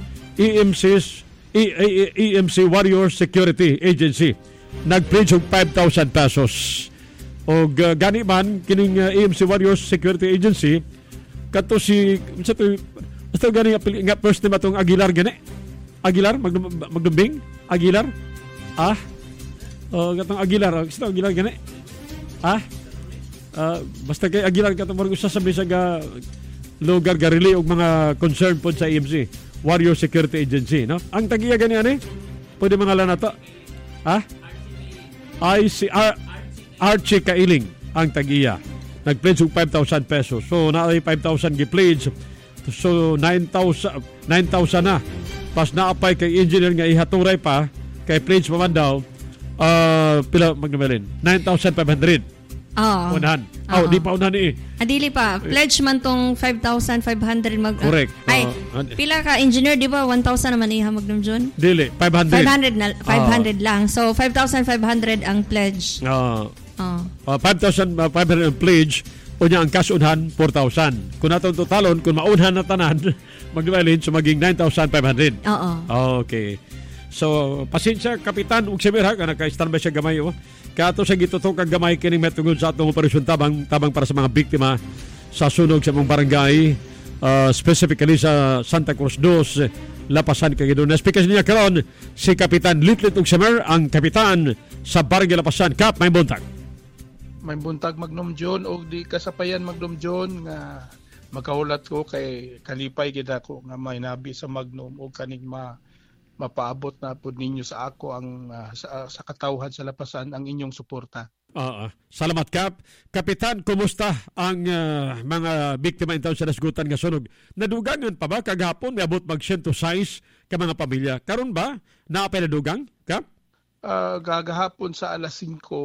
EMC Warriors Security Agency nag-pledge og 5,000 pesos og gani man kining EMC Warriors Security Agency kato si ito gani nga first name atong Aguilar Magdumbing Aguilar katong Aguilar ito Aguilar gani basta kay Aguilar katong marag usasabi sa lugar garili og mga concern pod sa EMC Warrior Security Agency no ang tagiya gani ani pwede mangalan nato Archie Kailing ang tagiya nag-pledge og 5,000 pesos so naay 5,000 gi-pledge so 9,000 na pas naapay kay engineer nga ihaturay pa kay pledge pa man daw pila magnamelin 9,500 unahan di pa unahan adili pa pledge man tong 5,500 correct pila ka engineer di ba 1,000 naman iha Magnum John dili 500 lang so 5,500 ang pledge 5,500 ang pledge o niya ang cash unhan 4,000 kung natong totalon kung maunhan na tanan magdibalin so maging 9,500 okay so pasensya kapitan ug semira ka naka-standby siya gamay kato sa gitutok ang gamay kining metugod sa atong operasyon tabang para sa mga biktima sa sunog sa mga barangay specifically sa Santa Cruz 2 Lapasan Cagayan. Speaker niya karon si Kapitan Litlit ug Semer ang kapitan sa Barangay Lapasan. Kap may buntag Magnum John og di kasapayan Magnum John nga magkaulat ko kay kalipay gid ako nga may nabi sa Magnum og kaning mapaabot na pud ninyo sa ako ang sa katawhan sa Lapasan ang inyong suporta. Salamat Kap. Kapitan, kumusta ang mga biktima intaw sa nasgutan nga sunog? Nadugangan pa ba kagahapon may abot mag 106 ka mga pamilya? Karon ba naapay nadugang Kap? Gagahapon sa alas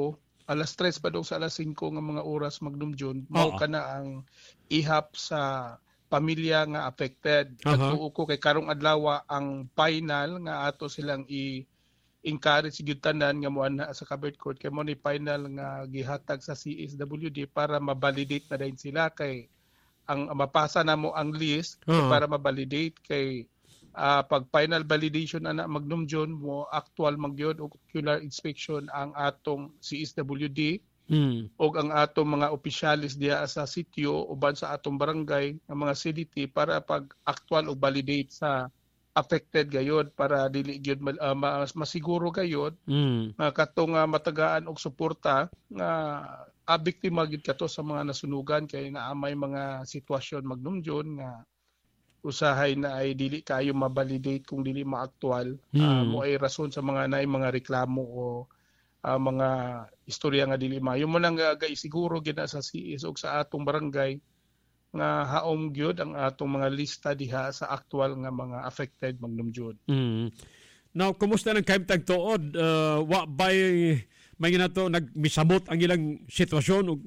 3 pa daw sa alas 5 nga mga oras Magnum John mao kana ang ihap sa pamilya nga affected. Katuo ko kay karong adlaw ang final nga ato silang encourage gyud tanan nga moan sa Covered Court kay mo ni final nga gihatag sa CSWD para ma-validate na din sila kay ang mapasa na mo ang list para ma-validate kay pag final validation ana Magnum John mo actual magyod ocular inspection ang atong CSWD og ang atong mga opisyalis diha sa sitio uban sa atong barangay nga mga CDT para pag actual og validate sa affected gayod para dili gyud masiguro gayod katong matagaan og suporta nga biktima gyud kato sa mga nasunugan kay naamay mga sitwasyon Magnum John nga usahay na ay dili kayo ma-validate kung dili ma-actual mo ay rason sa mga mga reklamo o mga istorya nga dili maayo mo nang siguro gina sa CS og sa atong barangay nga haom gyud ang atong mga lista diha sa actual nga mga affected Magnum John. Now kumusta nang kaimtag tuod wa bay may ginato nagmisamot ang ilang sitwasyon ug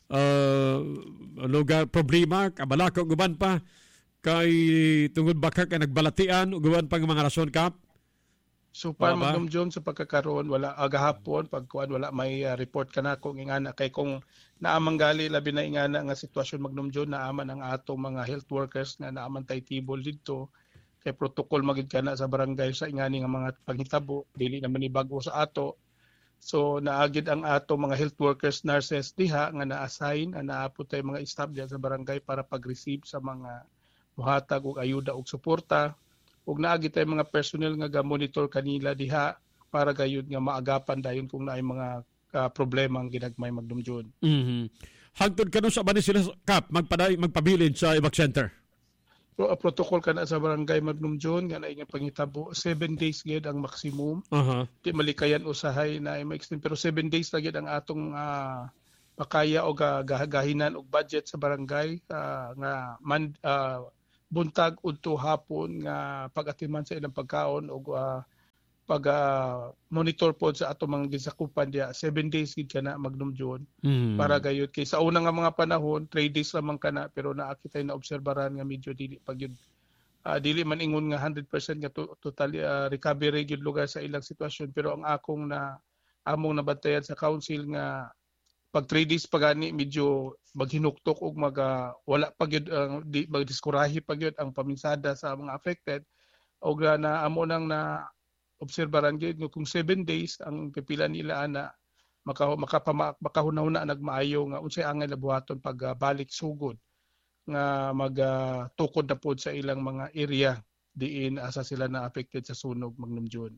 lugar problema kabalaka ug uban pa kay tungod baka kay nagbalatian ug uban pang mga rason Kap? So para Magnum John sa pagkakaroon wala agahapon pagkuan wala may report kanako ingana kay kung naamang gali labi na ingana nga sitwasyon Magnum John naaman ang atong mga health workers nga naaman tay tibol didto kay protocol magid kana sa barangay sa ingani nga mga panghitabo dili naman ni bag-o sa ato So naagid ang ato mga health workers, nurses diha nga na-assign naapod tay mga staff diha sa barangay para pag-receive sa mga muhatag og ayuda og suporta. Ug naagid tay mga personnel nga ga-monitor kanila diha para gayud nga maagapan dayon kung naay mga problema ang ginagmay magdumdyon. Hangtod kano sa bani sila Kap magpabilin sa evac center? Protocol kana sa barangay Magnumjon nga naay nga pangitabo 7 days gyud ang maximum. Di malikayan usahay na ma-extend pero 7 days ra gyud ang atong pakaya o gahinan og budget sa barangay nga buntag udto hapon nga pag-atiman sa ilang pagkaon og pag monitor pod sa ato mga gisakupan dia 7 days gid kana Magnumjon para gayud kay sa una nga mga panahon 3 days lamang kana pero naakitay na obserbaran nga medyo dili pag yun dili man ingon nga 100% nga totally recovery gyud lugar sa ilang sitwasyon pero ang akong among nabantayan sa council nga pag 3 days pagani medyo maghinuktok og wala pa gyud magdiskurahi pa gyud ang paminsada sa mga affected og na amo nang na obserbaran gyud kung 7 days ang pipila nila ana makahunahuna nagmaayo nga unsay angay labuhaton pagbalik sugod nga magtukod na pod sa ilang mga area diin asa sila na affected sa sunog Magnumjon.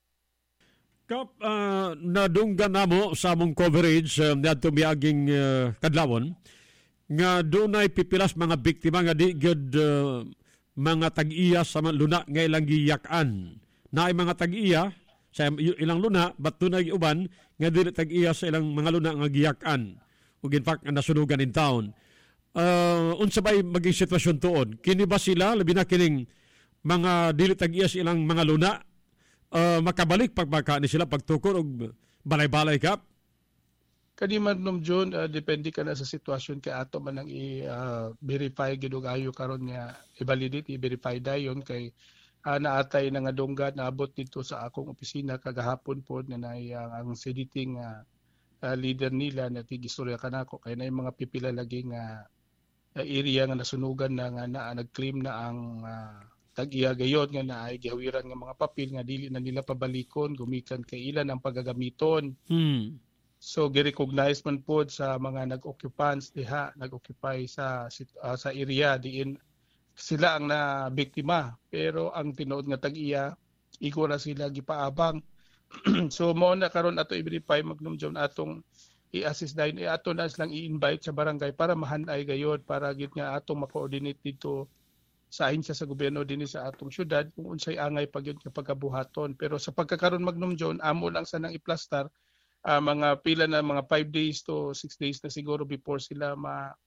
Kap nadunggan namo sa among coverage niadto miaging kadlawon nga dunay pipilas mga biktima nga di gyud mga tag-iya sa luna nga ilang giyak-an. Naay mga tag-iya sa ilang luna, but dunay uban nga dili tag-iya sa ilang mga luna nga giyak-an. Ug in fact, nasunugan in town. Unsa bay maging sitwasyon tuon? Kini ba sila, labi na kining mga dili tag-iya sa ilang mga luna, makabalik pagpaka ni sila pagtukod og balay-balay Kap? Kani Magnumjon, depende ka na sa sitwasyon kay ato man ang i-verify gid og ayo karon nga i-validate, i-verify dayon kay naatay na nga dunggat naabot dito sa akong opisina kagahapon pod nga ang CDT nga leader nila na tigistorya kanako kay naay mga pipila lagi nga area nga nasunugan na nga nag-claim na ang tag-iya gayod nga naay gihawiran nga mga papel nga dili na nila pabalikon gumikan kay ilan ang pagagamiton. So gi-recognize man pod sa mga nag-occupants diha nag-occupy sa area diin sila ang nabiktima pero ang tinuod nga tag-iya iko na sila gipaabang. So mo na karon ato i-verify Magnumjon atong i-assist dayon ato na silang i-invite sa barangay para mahanay gayod para gid nga atong ma-coordinate dito sa ahensya sa gobyerno dinhi sa atong syudad kung unsay angay pagyud nga pagabuhaton. Pero sa pagkakaron Magnumjon amo lang sanang i-plaster mga pila na mga 5 days to 6 days na siguro before sila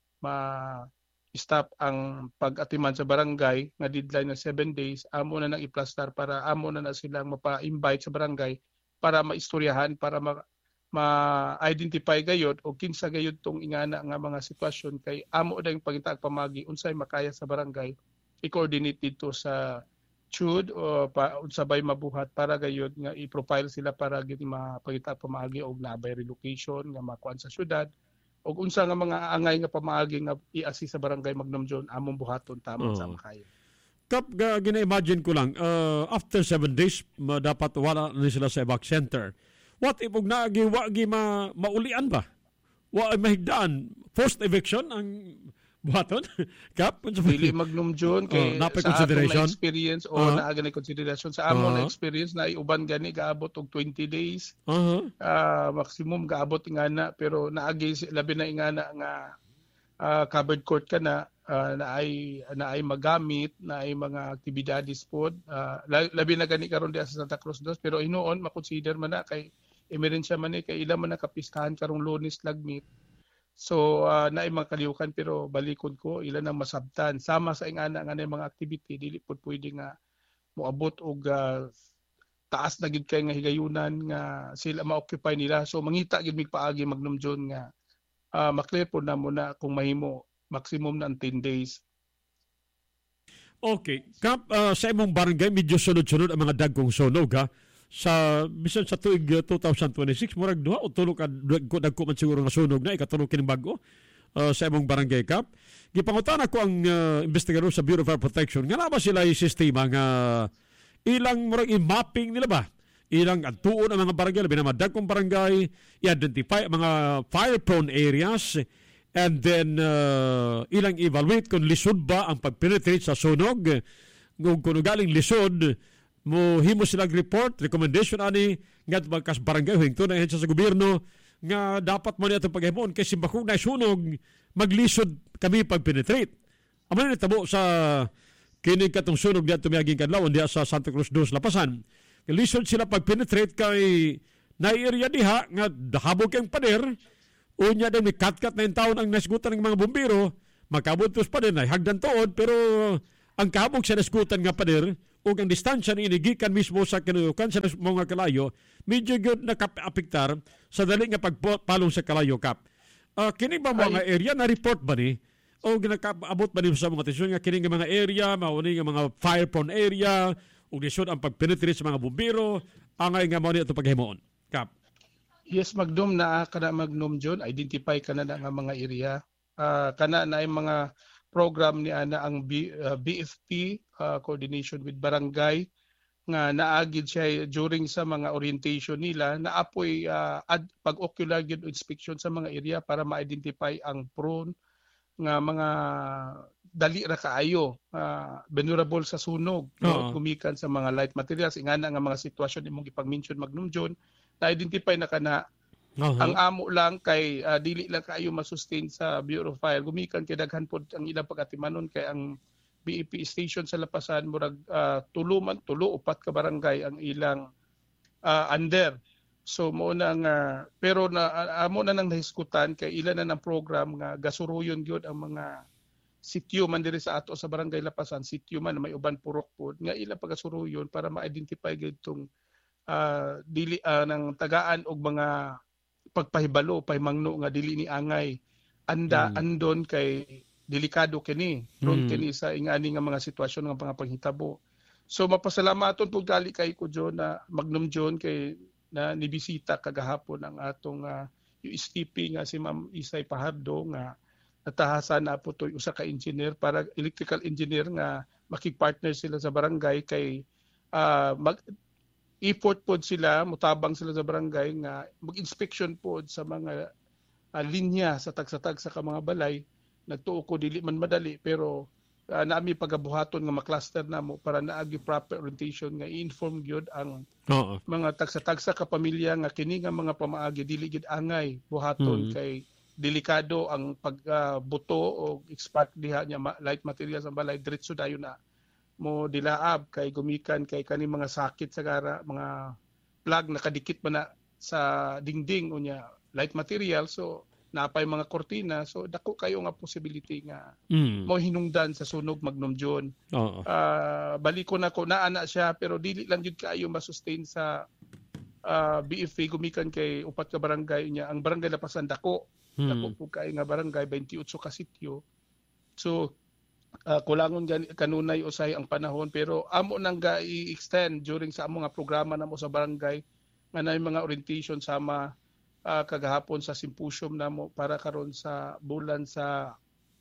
stop ang pag-atiman sa barangay nga deadline na 7 days amo na nang i-plaster para amo na silang mapa-invite sa barangay para maistoryahan para ma-identify gayud o kinsa gayud tong ingana nga mga sitwasyon kay amo na yung pagitaag pamagi unsay makaya sa barangay i-coordinate dito sa CHUD o unsabay mabuhat para gayud nga i-profile sila para gid mapagitaag pamagi og nabay relocation nga makuan sa syudad og unsa nga mga angay nga pamaagi nga i-assist sa barangay Magnumjon among buhaton tama sa makaya. Kap gina-imagine ko lang after 7 days dapat wala na sila sa evac center. What if og naagi wagi maulian ba? Wa mahigdaan forced eviction ang buhaton? Kap dili Magnumjon kay sa consideration experience o naaga na consideration sa among na experience na iuban gani gaabot og 20 days. Maximum gaabot ingana pero naagi labi na ingana nga covered court kana naay magamit naay mga aktibidades pod labi na gani karon diha sa Santa Cruz dos pero hinuon makonsider man na kay emerensya man kay ila man nakapistahan karong Lunes lagmit. So naay mga kaliukan pero balikod ko ilan ang masabtan sama sa ingana nga mga activity dili pod pwede nga moabot og taas na gid kay nga higayunan nga sila ma-occupy nila. So mangita gid mig paagi Magnumjon nga maklear po na muna kung mahimo maximum na 10 days. Okay. Kap, sa imong barangay medyo sunod-sunod ang mga dagkong sunog ha. Sa bisan sa tuig 2026 murag duha o tulo ka dagko man siguro nga sunog na ikatulo kining bag-o sa imong barangay Kap. Gipangutan ako ang investigador sa Bureau of Fire Protection nga ba sila sistema nga ilang murag i-mapping nila ba ilang tuon ang mga barangay, labi na madagkong barangay, i-identify ang mga fire-prone areas, and then ilang evaluate kung lisod ba ang pag-penetrate sa sunog. Kung galing lisod, himo silang report, recommendation ani, nga magkas barangay, huwing na sa gobyerno, nga dapat mo niya itong paghimoon, kasi bakong na sunog, maglisod kami pag-penetrate. Aman na tabo sa kinig katong sunog diya tumiyaging kadlaw diya sa Santa Cruz 2 Lapasan. Lisod sila pag-penetrate kay na-area diha nga dahabog kang pader, unya din may kat-kat na yung taon ang nasgutan ng mga bumbiro, magkabutos pa din ay hagdan tuod, pero ang kabog sa nasgutan nga pader, o ang distansya ni inigikan mismo sa kinuyukan sa mga kalayo, medyo good na apektar sa dali nga pagpalong sa kalayo kap. Kini ba mga area na report ba ni? O ginakaabot ba ni sa mga tisyon nga kini nga mga area, mauni nga mga fire-prone area, o lisod ang pag-penetrate sa mga bumbiro, angay nga mo niya ito paghimuon. Kap. Yes, Magnom na kana Magnom John, identify kana na nga mga area. Kana na yung mga program ni ana ang BFP, coordination with barangay, nga naagid siya during sa mga orientation nila, naapoy pag-ocular inspection sa mga area para ma-identify ang prone nga mga dali ra kaayo vulnerable sa sunog, gumikan sa mga light materials, ingana nga mga sitwasyon imong ipag-mention Magnom John, na-identify na kana. Ang amo lang kay dili lang kaayo masustain sa Bureau of Fire, gumikan kay daghan pod ang ilang pagatimanon kay ang BEP station sa Lapasan murag tulo upat ka barangay ang ilang under. So mo na nga, pero amo na nang nahiskutan kay ilan na ng program nga gasuruyon gyud ang mga sitio man diri sa ato sa barangay Lapasan, sitio man na may uban purok pod nga ilang pagasuruyon para ma-identify gyud tong dili ng tagaan og mga pagpahibalo pahimangno nga dili ni angay andon kay delikado kini prone kini sa ingani nga mga sitwasyon nga panghitabo. So mapasalamaton pud gali kay ko John na Magnom John kay na nibisita kagahapon ang atong USTP nga si Ma'am Isay Pahardo nga natahasan na po toy usa ka engineer para electrical engineer nga makig-partner sila sa barangay kay effort pod sila, mutabang sila sa barangay nga mag-inspection pod sa mga linya sa tagsa-tagsa ka mga balay. Nagtuo ko dili man madali pero naami pagabuhaton nga makluster namo para naagi proper orientation nga i-inform gyud ang mga tagsa-tagsa ka pamilya nga kini nga mga pamaagi dili gid angay buhaton kay delikado ang pagbuto o extract diha nya light materials ang balay diretso dayon na mo dilaab kay gumikan kay kani mga sakit sa gara, mga plug nakadikit man na sa dingding unya light material, so napay mga kortina, so dako kayo nga possibility nga mo hinungdan sa sunog Magnom John. Baliko na ko naana siya pero dili lang jud kaayo masustain sa BFA gumikan kay upat ka barangay niya. Ang barangay Lapasan dako po kay nga barangay 28 ka sitio. So kulangon kanunay usay ang panahon pero amo nang ga-i-extend during sa amo nga programa namo sa barangay nga na mga orientation sama kagahapon sa symposium namo para karon sa bulan sa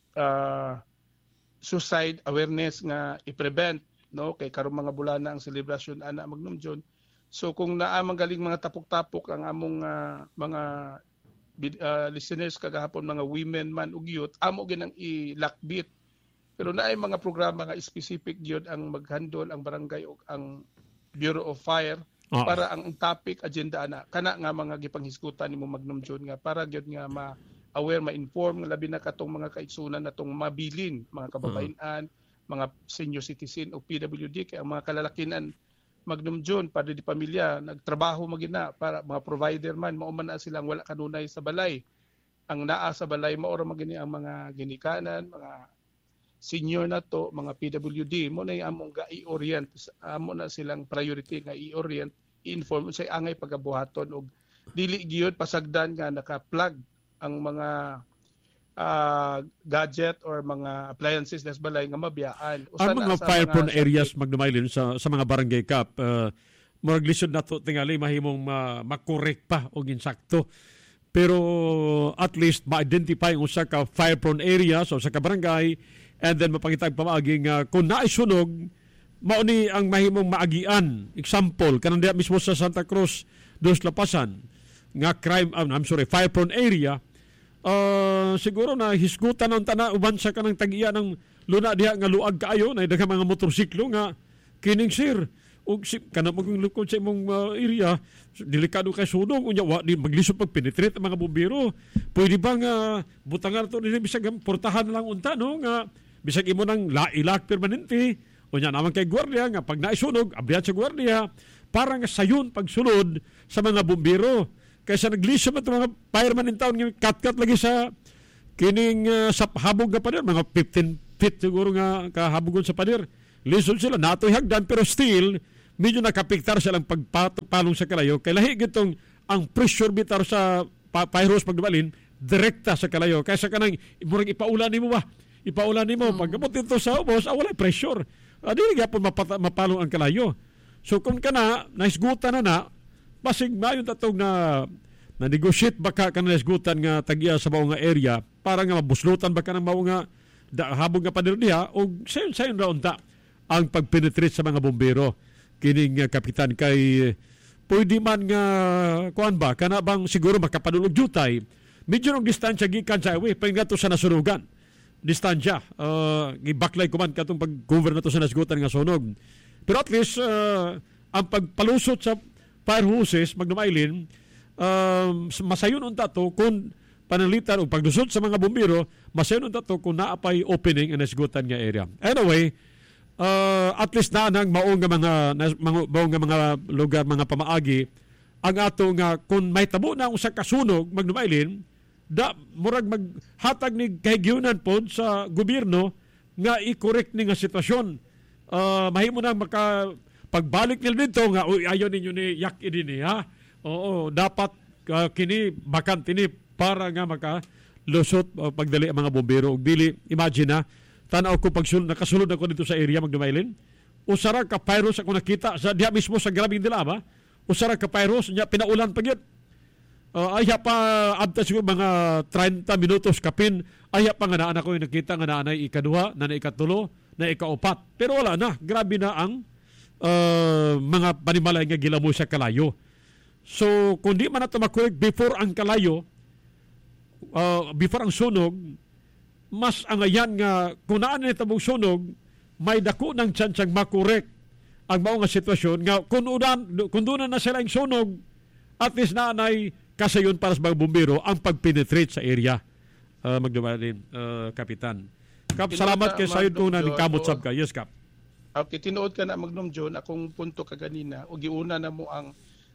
suicide awareness nga i-prevent no kay karon mga bulan na ang celebration ana Magnom John. So kung naa galing mga tapok-tapok ang among mga listeners kagahapon, mga women man ug youth, amo ginang i-lockbit. Pero naay mga programa nga specific gyud ang maghandle ang barangay ug ang Bureau of Fire para ang topic agenda ana kana nga mga gipanghisgutan nimo Magnom John nga para gyud nga ma-aware, ma-inform nga labi na katong mga kaigsunan natong mabilin, mga kababayen-an, mga senior citizen o PWD kay ang mga kalalakinan Magnom John para di pamilya nagtrabaho magina para mga provider man mao man na silang wala kanunay sa balay. Ang naa sa balay mao ra magini ang mga ginikanan, mga senior na to, mga PWD mo na among ga-i-orient, amo na silang priority nga i-orient, i-inform sa angay pagabuhaton og dili gyud pasagdan nga naka-plug ang mga gadget or mga appliances nas balay nga mabiyaan. Ang mga fire-prone areas Magnumaylin sa mga barangay kap, murag lisod na to tingali mahimong makorek pa og insakto. Pero at least ma-identify ang usa ka fire-prone areas o sa ka barangay and then mapangitag pamaagi nga kung naay sunog, mao ni ang mahimong maagian. Example, kanang diha mismo sa Santa Cruz dos Lapasan nga fire prone area. Siguro na hisgutan ang tana uban sa kanang tag-iya ng luna diha nga luag kaayo na daghang mga motorsiklo nga kining sir ug kana mo lukod sa imong area delikado kay sunog unya wa di maglisod pag penetrate ang mga bombero. Pwede ba nga butangan to dinhi bisag portahan lang unta no nga bisag imo nang ilak permanente unya naman kay gwardiya nga pag naisunog abrihan sa gwardiya para nga sayon pagsulod sa mga bombero kaysa naglisod man mga fireman in town nga kat lagi sa kining sa habog nga pader mga 15 feet siguro nga kahabogon sa pader. Lisod sila natoy hagdan pero still medyo nakapiktar silang pagpalong sa kalayo kay lahi gitong ang pressure bitar sa fire hose pagdubalin direkta sa kalayo kaysa kanang murag ipaulan nimo pagabot dito sa ubos wala pressure dili gyapon mapalong ang kalayo. So kung kana naisgutan na basig mayon tatog na negotiate baka kana naisgutan nga tag-iya sa mao nga area para nga mabuslutan baka nang mao nga habog nga pader diha og sayon ra unta ang pagpenetrate sa mga bombero. Kining kapitan kay pwede man nga kuan ba kana bang siguro makapadulog jutay medyo ng distansya gikan sa highway painga to sa nasunugan distansya gibaklay ko man katong pag-cover na to sa nasgutan nga sunog pero at least ang pagpalusot sa fire hoses magnumailin masayon unta to kung panalitan o paglusot sa mga bombero masayon unta to kung naapay opening ang nasgutan nga area. Anyway, at least na nang maong mga lugar, mga pamaagi ang ato nga kung may tabo na sa kasunog magnumailin murag maghatag ni kahigyunan po sa gobyerno nga i-correct ni nga sitwasyon. Mahimo na pagbalik nila dito nga ayaw ninyo ni yak idini ha. Oo, dapat kini bakante ni para nga makalusot pagdali ang mga bombero. Dili imagine na tanaw ko nakasulod ako dito sa area magdumailin. Usara ka pyros ako nakita sa diha mismo sa grabing dilama. Usara ka pyros nya pinaulan pa gyud. Ayha pa abta siguro mga 30 minutos kapin. Ayha pa nga naa ko nakita nga naa ikaduha, naa ikatulo, naa ikaupat. Pero wala na, grabe na ang mga panimalay nga gilamo sa kalayo. So kung di man nato makorek before ang kalayo, before ang sunog, mas ang ayan nga kung naan na itabong sunog, may dako ng tsansang makorek ang mao nga sitwasyon nga kung doon na sila ang sunog, at least naanay kasayon para sa mga bumbero ang pagpenetrate sa area. Magdumalin, Kapitan. Kap, salamat kay sayod ko na ni Kamot Sab ka. Yes, Kap. Okay, tinuod ka na Magnum John, akong punto kaganina, o giuna na mo ang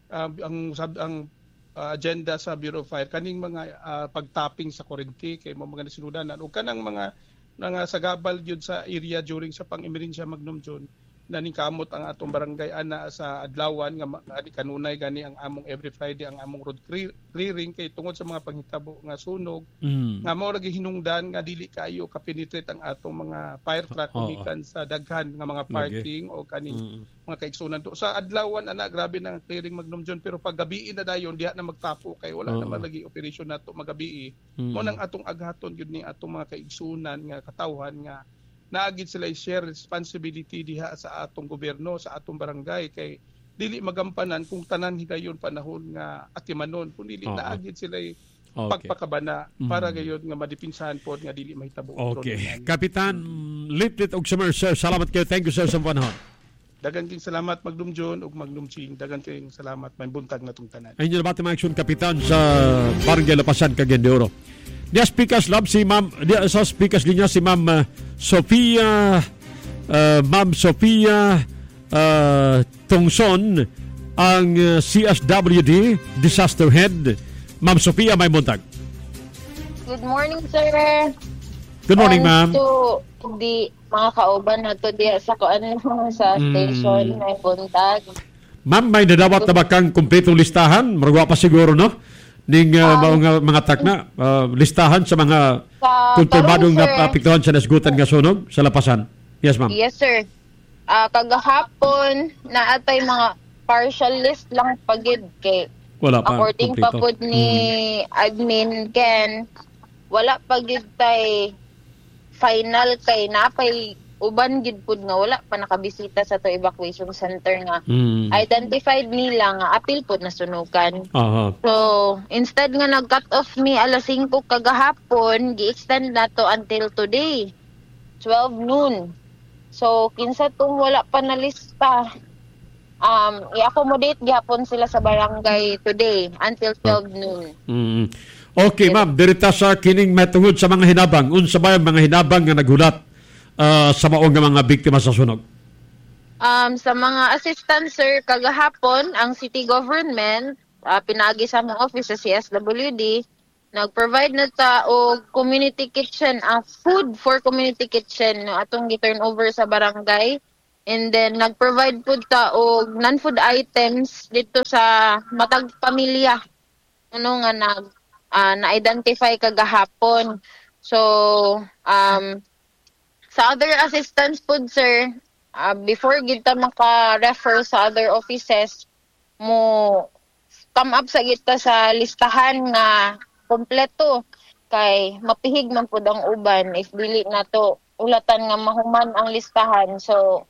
agenda sa Bureau of Fire kaning mga pagtapping sa kurente kay mga nasinudanan o kanang mga sagabal gyud sa area during sa pang-emerensya Magnum John na kamot ang atong barangay ana sa adlawan nga kanunay gani ang among every Friday ang among road clearing kay tungod sa mga panghitabo nga sunog nga mao lagi hinungdan nga dili kayo ka-penetrate ang atong mga fire truck kumikan sa daghan nga mga parking o kaning mga kaigsunan to sa adlawan ana grabe nang clearing Magnum John pero pag gabi na dayon diha na magtapo kay wala naman lagi operation nato magabi mo nang atong aghaton gyud ni atong mga kaigsunan nga katawhan nga naagid sila i-share responsibility diha sa atong gobyerno, sa atong barangay kay dili magampanan kung tanan higayon panahon nga atimanon kung dili naagid sila pagpakabana para gayon nga madipinsahan pod nga dili mahitabo. Okay. Kapitan Litlit og Summer, sir. Salamat kayo. Thank you, sir, sa panahon. Dagan king salamat Magnum John ug Magnum Ching. Dagan king salamat may buntag natong tanan. Ayun yung mga action Kapitan sa Barangay Lapasan, Cagayan de Oro. Dia speakers lab si Ma'am, dia sa speakers linya si Ma'am Sofia Tongson ang CSWD Disaster Head. Ma'am Sofia may buntag. Good morning, sir. Good morning, ma'am. To the mga kauban nato diya sa sa station may buntag. Ma'am, may nadawat na ba kang kumpletong listahan? Maragwa pa siguro, no? Ning mga truck na listahan sa mga kumpirmadong napiktuhan sa nasgutan nga sunog sa Lapasan. Yes, ma'am. Yes, sir. Kagahapon na atay mga partial list lang pagid kay wala pa according pa pud ni admin Ken wala pagid tay final kay napay uban gid pud nga wala pa nakabisita sa to evacuation center nga identified nila nga apil pud nasunugan. So instead nga nag-cut off me alas 5 kagahapon, gi-extend na to until today 12 noon. So kinsa tong wala pa na lista, i-accommodate gihapon sila sa barangay today until 12 noon. Okay, ma'am, dirita sa kining matungod sa mga hinabang, unsa ba ang mga hinabang nga naghulat sa maong nga mga biktima sa sunog? Sa mga assistant, sir, kagahapon ang city government pinaagi sa among office sa CSWD, nag-provide na ta og community kitchen, food for community kitchen atong gi-turn over sa barangay. And then nag-provide pud ta og non-food items dito sa matag pamilya nga na-identify kagahapon. So sa other assistance pud, sir, before gid ta maka-refer sa other offices, mo come up sa gita sa listahan nga kompleto kay mapihig man pud ang uban if dili na to ulatan nga mahuman ang listahan. So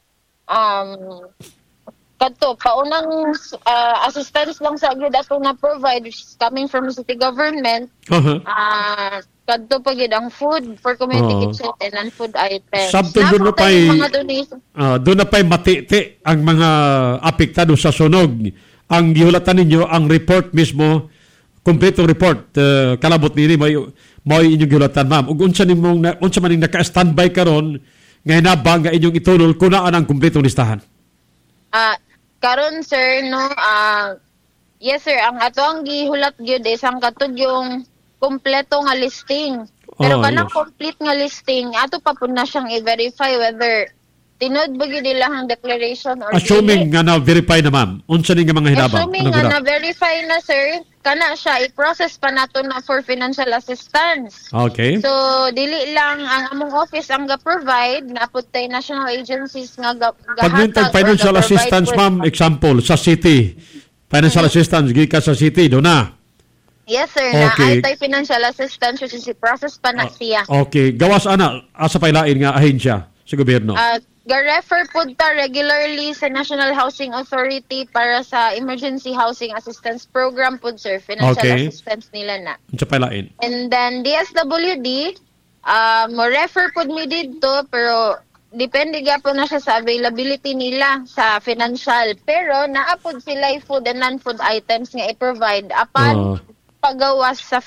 kadto paunang assistance lang sa gyud ato na provide coming from the city government. Kadto pa gid ang food for community kitchen and non-food items. Sabtong doon na pa'y matiti ang mga apektado sa sunog. Ang gihulatan ninyo, ang report mismo, kompletong report, kalabot nini, mo inyong gihulatan, ma'am. Ug unsa maning naka-standby karon nga hinabang nga inyong itunol kunaan ang kompletong listahan? Karon, sir, no, yes, sir, ang ato ang gihulat gyud isang katud yung kompleto nga listing. Pero kanang complete nga listing, ato pa po na siyang i-verify whether tinod ba gyud ilang declaration or assuming nga na-verify na, ma'am. Unsa ning mga hinabang? Assuming nga na-verify na, sir, kana siya i-process pa nato na for financial assistance. Okay. So dili lang ang among office ang ga-provide, napud tay national agencies nga pagmintag financial assistance, ma'am, example sa city. Financial assistance gikan sa city do na. Yes, sir. Okay. Na ay financial assistance which is i-process pa na siya. Okay. Gawas ana asa pailain nga ahensya sa gobyerno? Ga-refer po ta regularly sa National Housing Authority para sa Emergency Housing Assistance Program po, sir. Financial assistance nila na. Sa pailain. And then DSWD, mo refer po mi dito pero depende po na siya sa availability nila sa financial. Pero naapod sila food and non-food items nga i-provide upon pagawas sa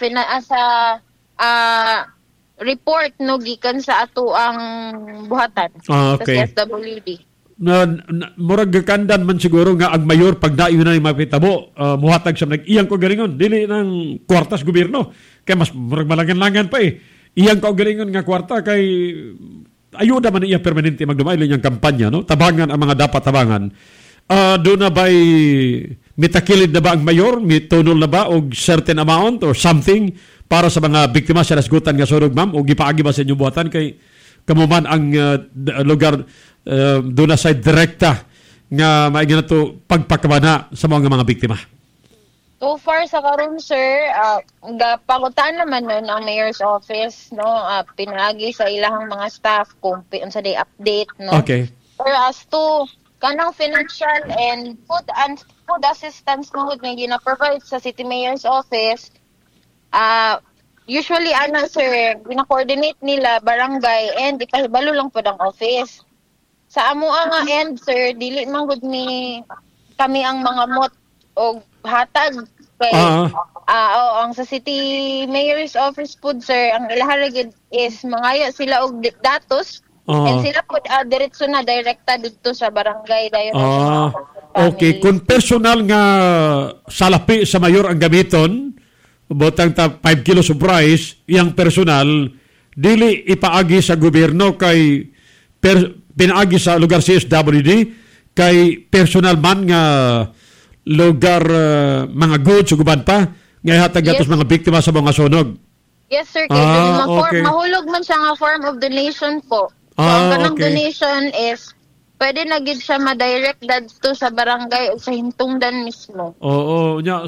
report no gikan sa ato ang buhatan sa CSWD. Murag kandan man siguro nga ang mayor pag dayon na mapitabo muhatag sa nag-iyang ko galingon dili ng kwartas gobyerno kay mas murag malangan-langan pa iyang ko galingon nga kwarta kay ayuda man iya permanente magdumail niyang kampanya, no? Tabangan ang mga dapat tabangan. Doon na ba'y mitakilid na ba ang mayor? Mitunol na ba og certain amount or something para sa mga biktima sa nasgutan nga sunog, ma'am? O gipaagi ba sa inyong buhatan kay kamuman ang lugar doon na sa direkta nga maigyan na ito pagpakabana sa mga biktima? So far sa karon, sir, pangutan naman nun ang mayor's office, no? Pinagi sa ilahang mga staff kung sa day update, no? Okay. Pero as to kanang financial and food assistance mo na gina-provide sa city mayor's office, usually sir, gina-coordinate nila barangay and ipahibalo lang po ang office. Sa amo nga end, sir, dili man gud ni kami ang mga mot o hatag kay ang sa city mayor's office po, sir, ang ilaharagid is mangaya sila og datos and sila po diretso na direkta dito sa barangay dayon. Okay, kung personal nga salapi sa mayor ang gamiton botang ta 5 kilos of rice, iyang personal dili ipaagi sa gobyerno kay pinaagi sa lugar CSWD kay personal man nga lugar mga goods uguban pa nga hatag atos mga biktima sa mga sunog. Yes, sir. Mahulog man siya nga form of donation po. So, ang kanang donation is pwede na gid siya ma-direct dadto sa barangay o sa hintungdan mismo. Oo, nya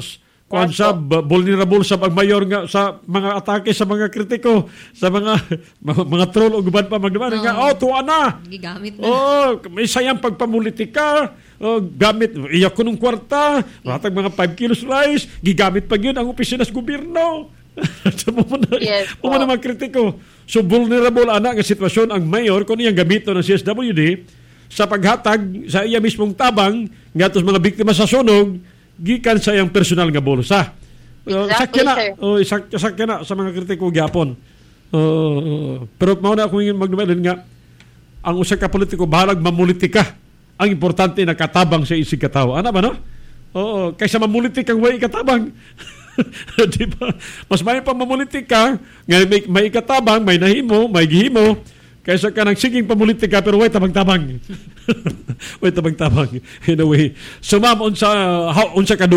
kuan sa vulnerable sa pagmayor nga sa mga atake sa mga kritiko, sa mga troll o guban pa magduman nga tuwa na. Gigamit na. May sayang pagpamulitika. Gamit iya ko nung kwarta, ratag mga 5 kilos rice, gigamit pa yun ang opisina sa gobyerno. Pumuna mga kritiko. So vulnerable ana nga sitwasyon ang mayor kung iyang gamito ng CSWD sa paghatag sa iya mismong tabang nga tos mga biktima sa sunog gikan sa iyang personal nga bulsa. Sakya na sa mga kritiko gyapon. Pero mao na akong magdumalin nga ang usa ka politiko bahalag mamulitika. Ang importante na katabang sa isig katawo. Ano ba no? Oo, kaysa mamulitik ang way katabang. Diba? Mas may pa mamulitik ka, may katabang, may nahimo, may gihimo, kaysa ka nang siging pamulitika pero way tabang-tabang. Way tabang-tabang. In a way. So ma'am, unsa kadu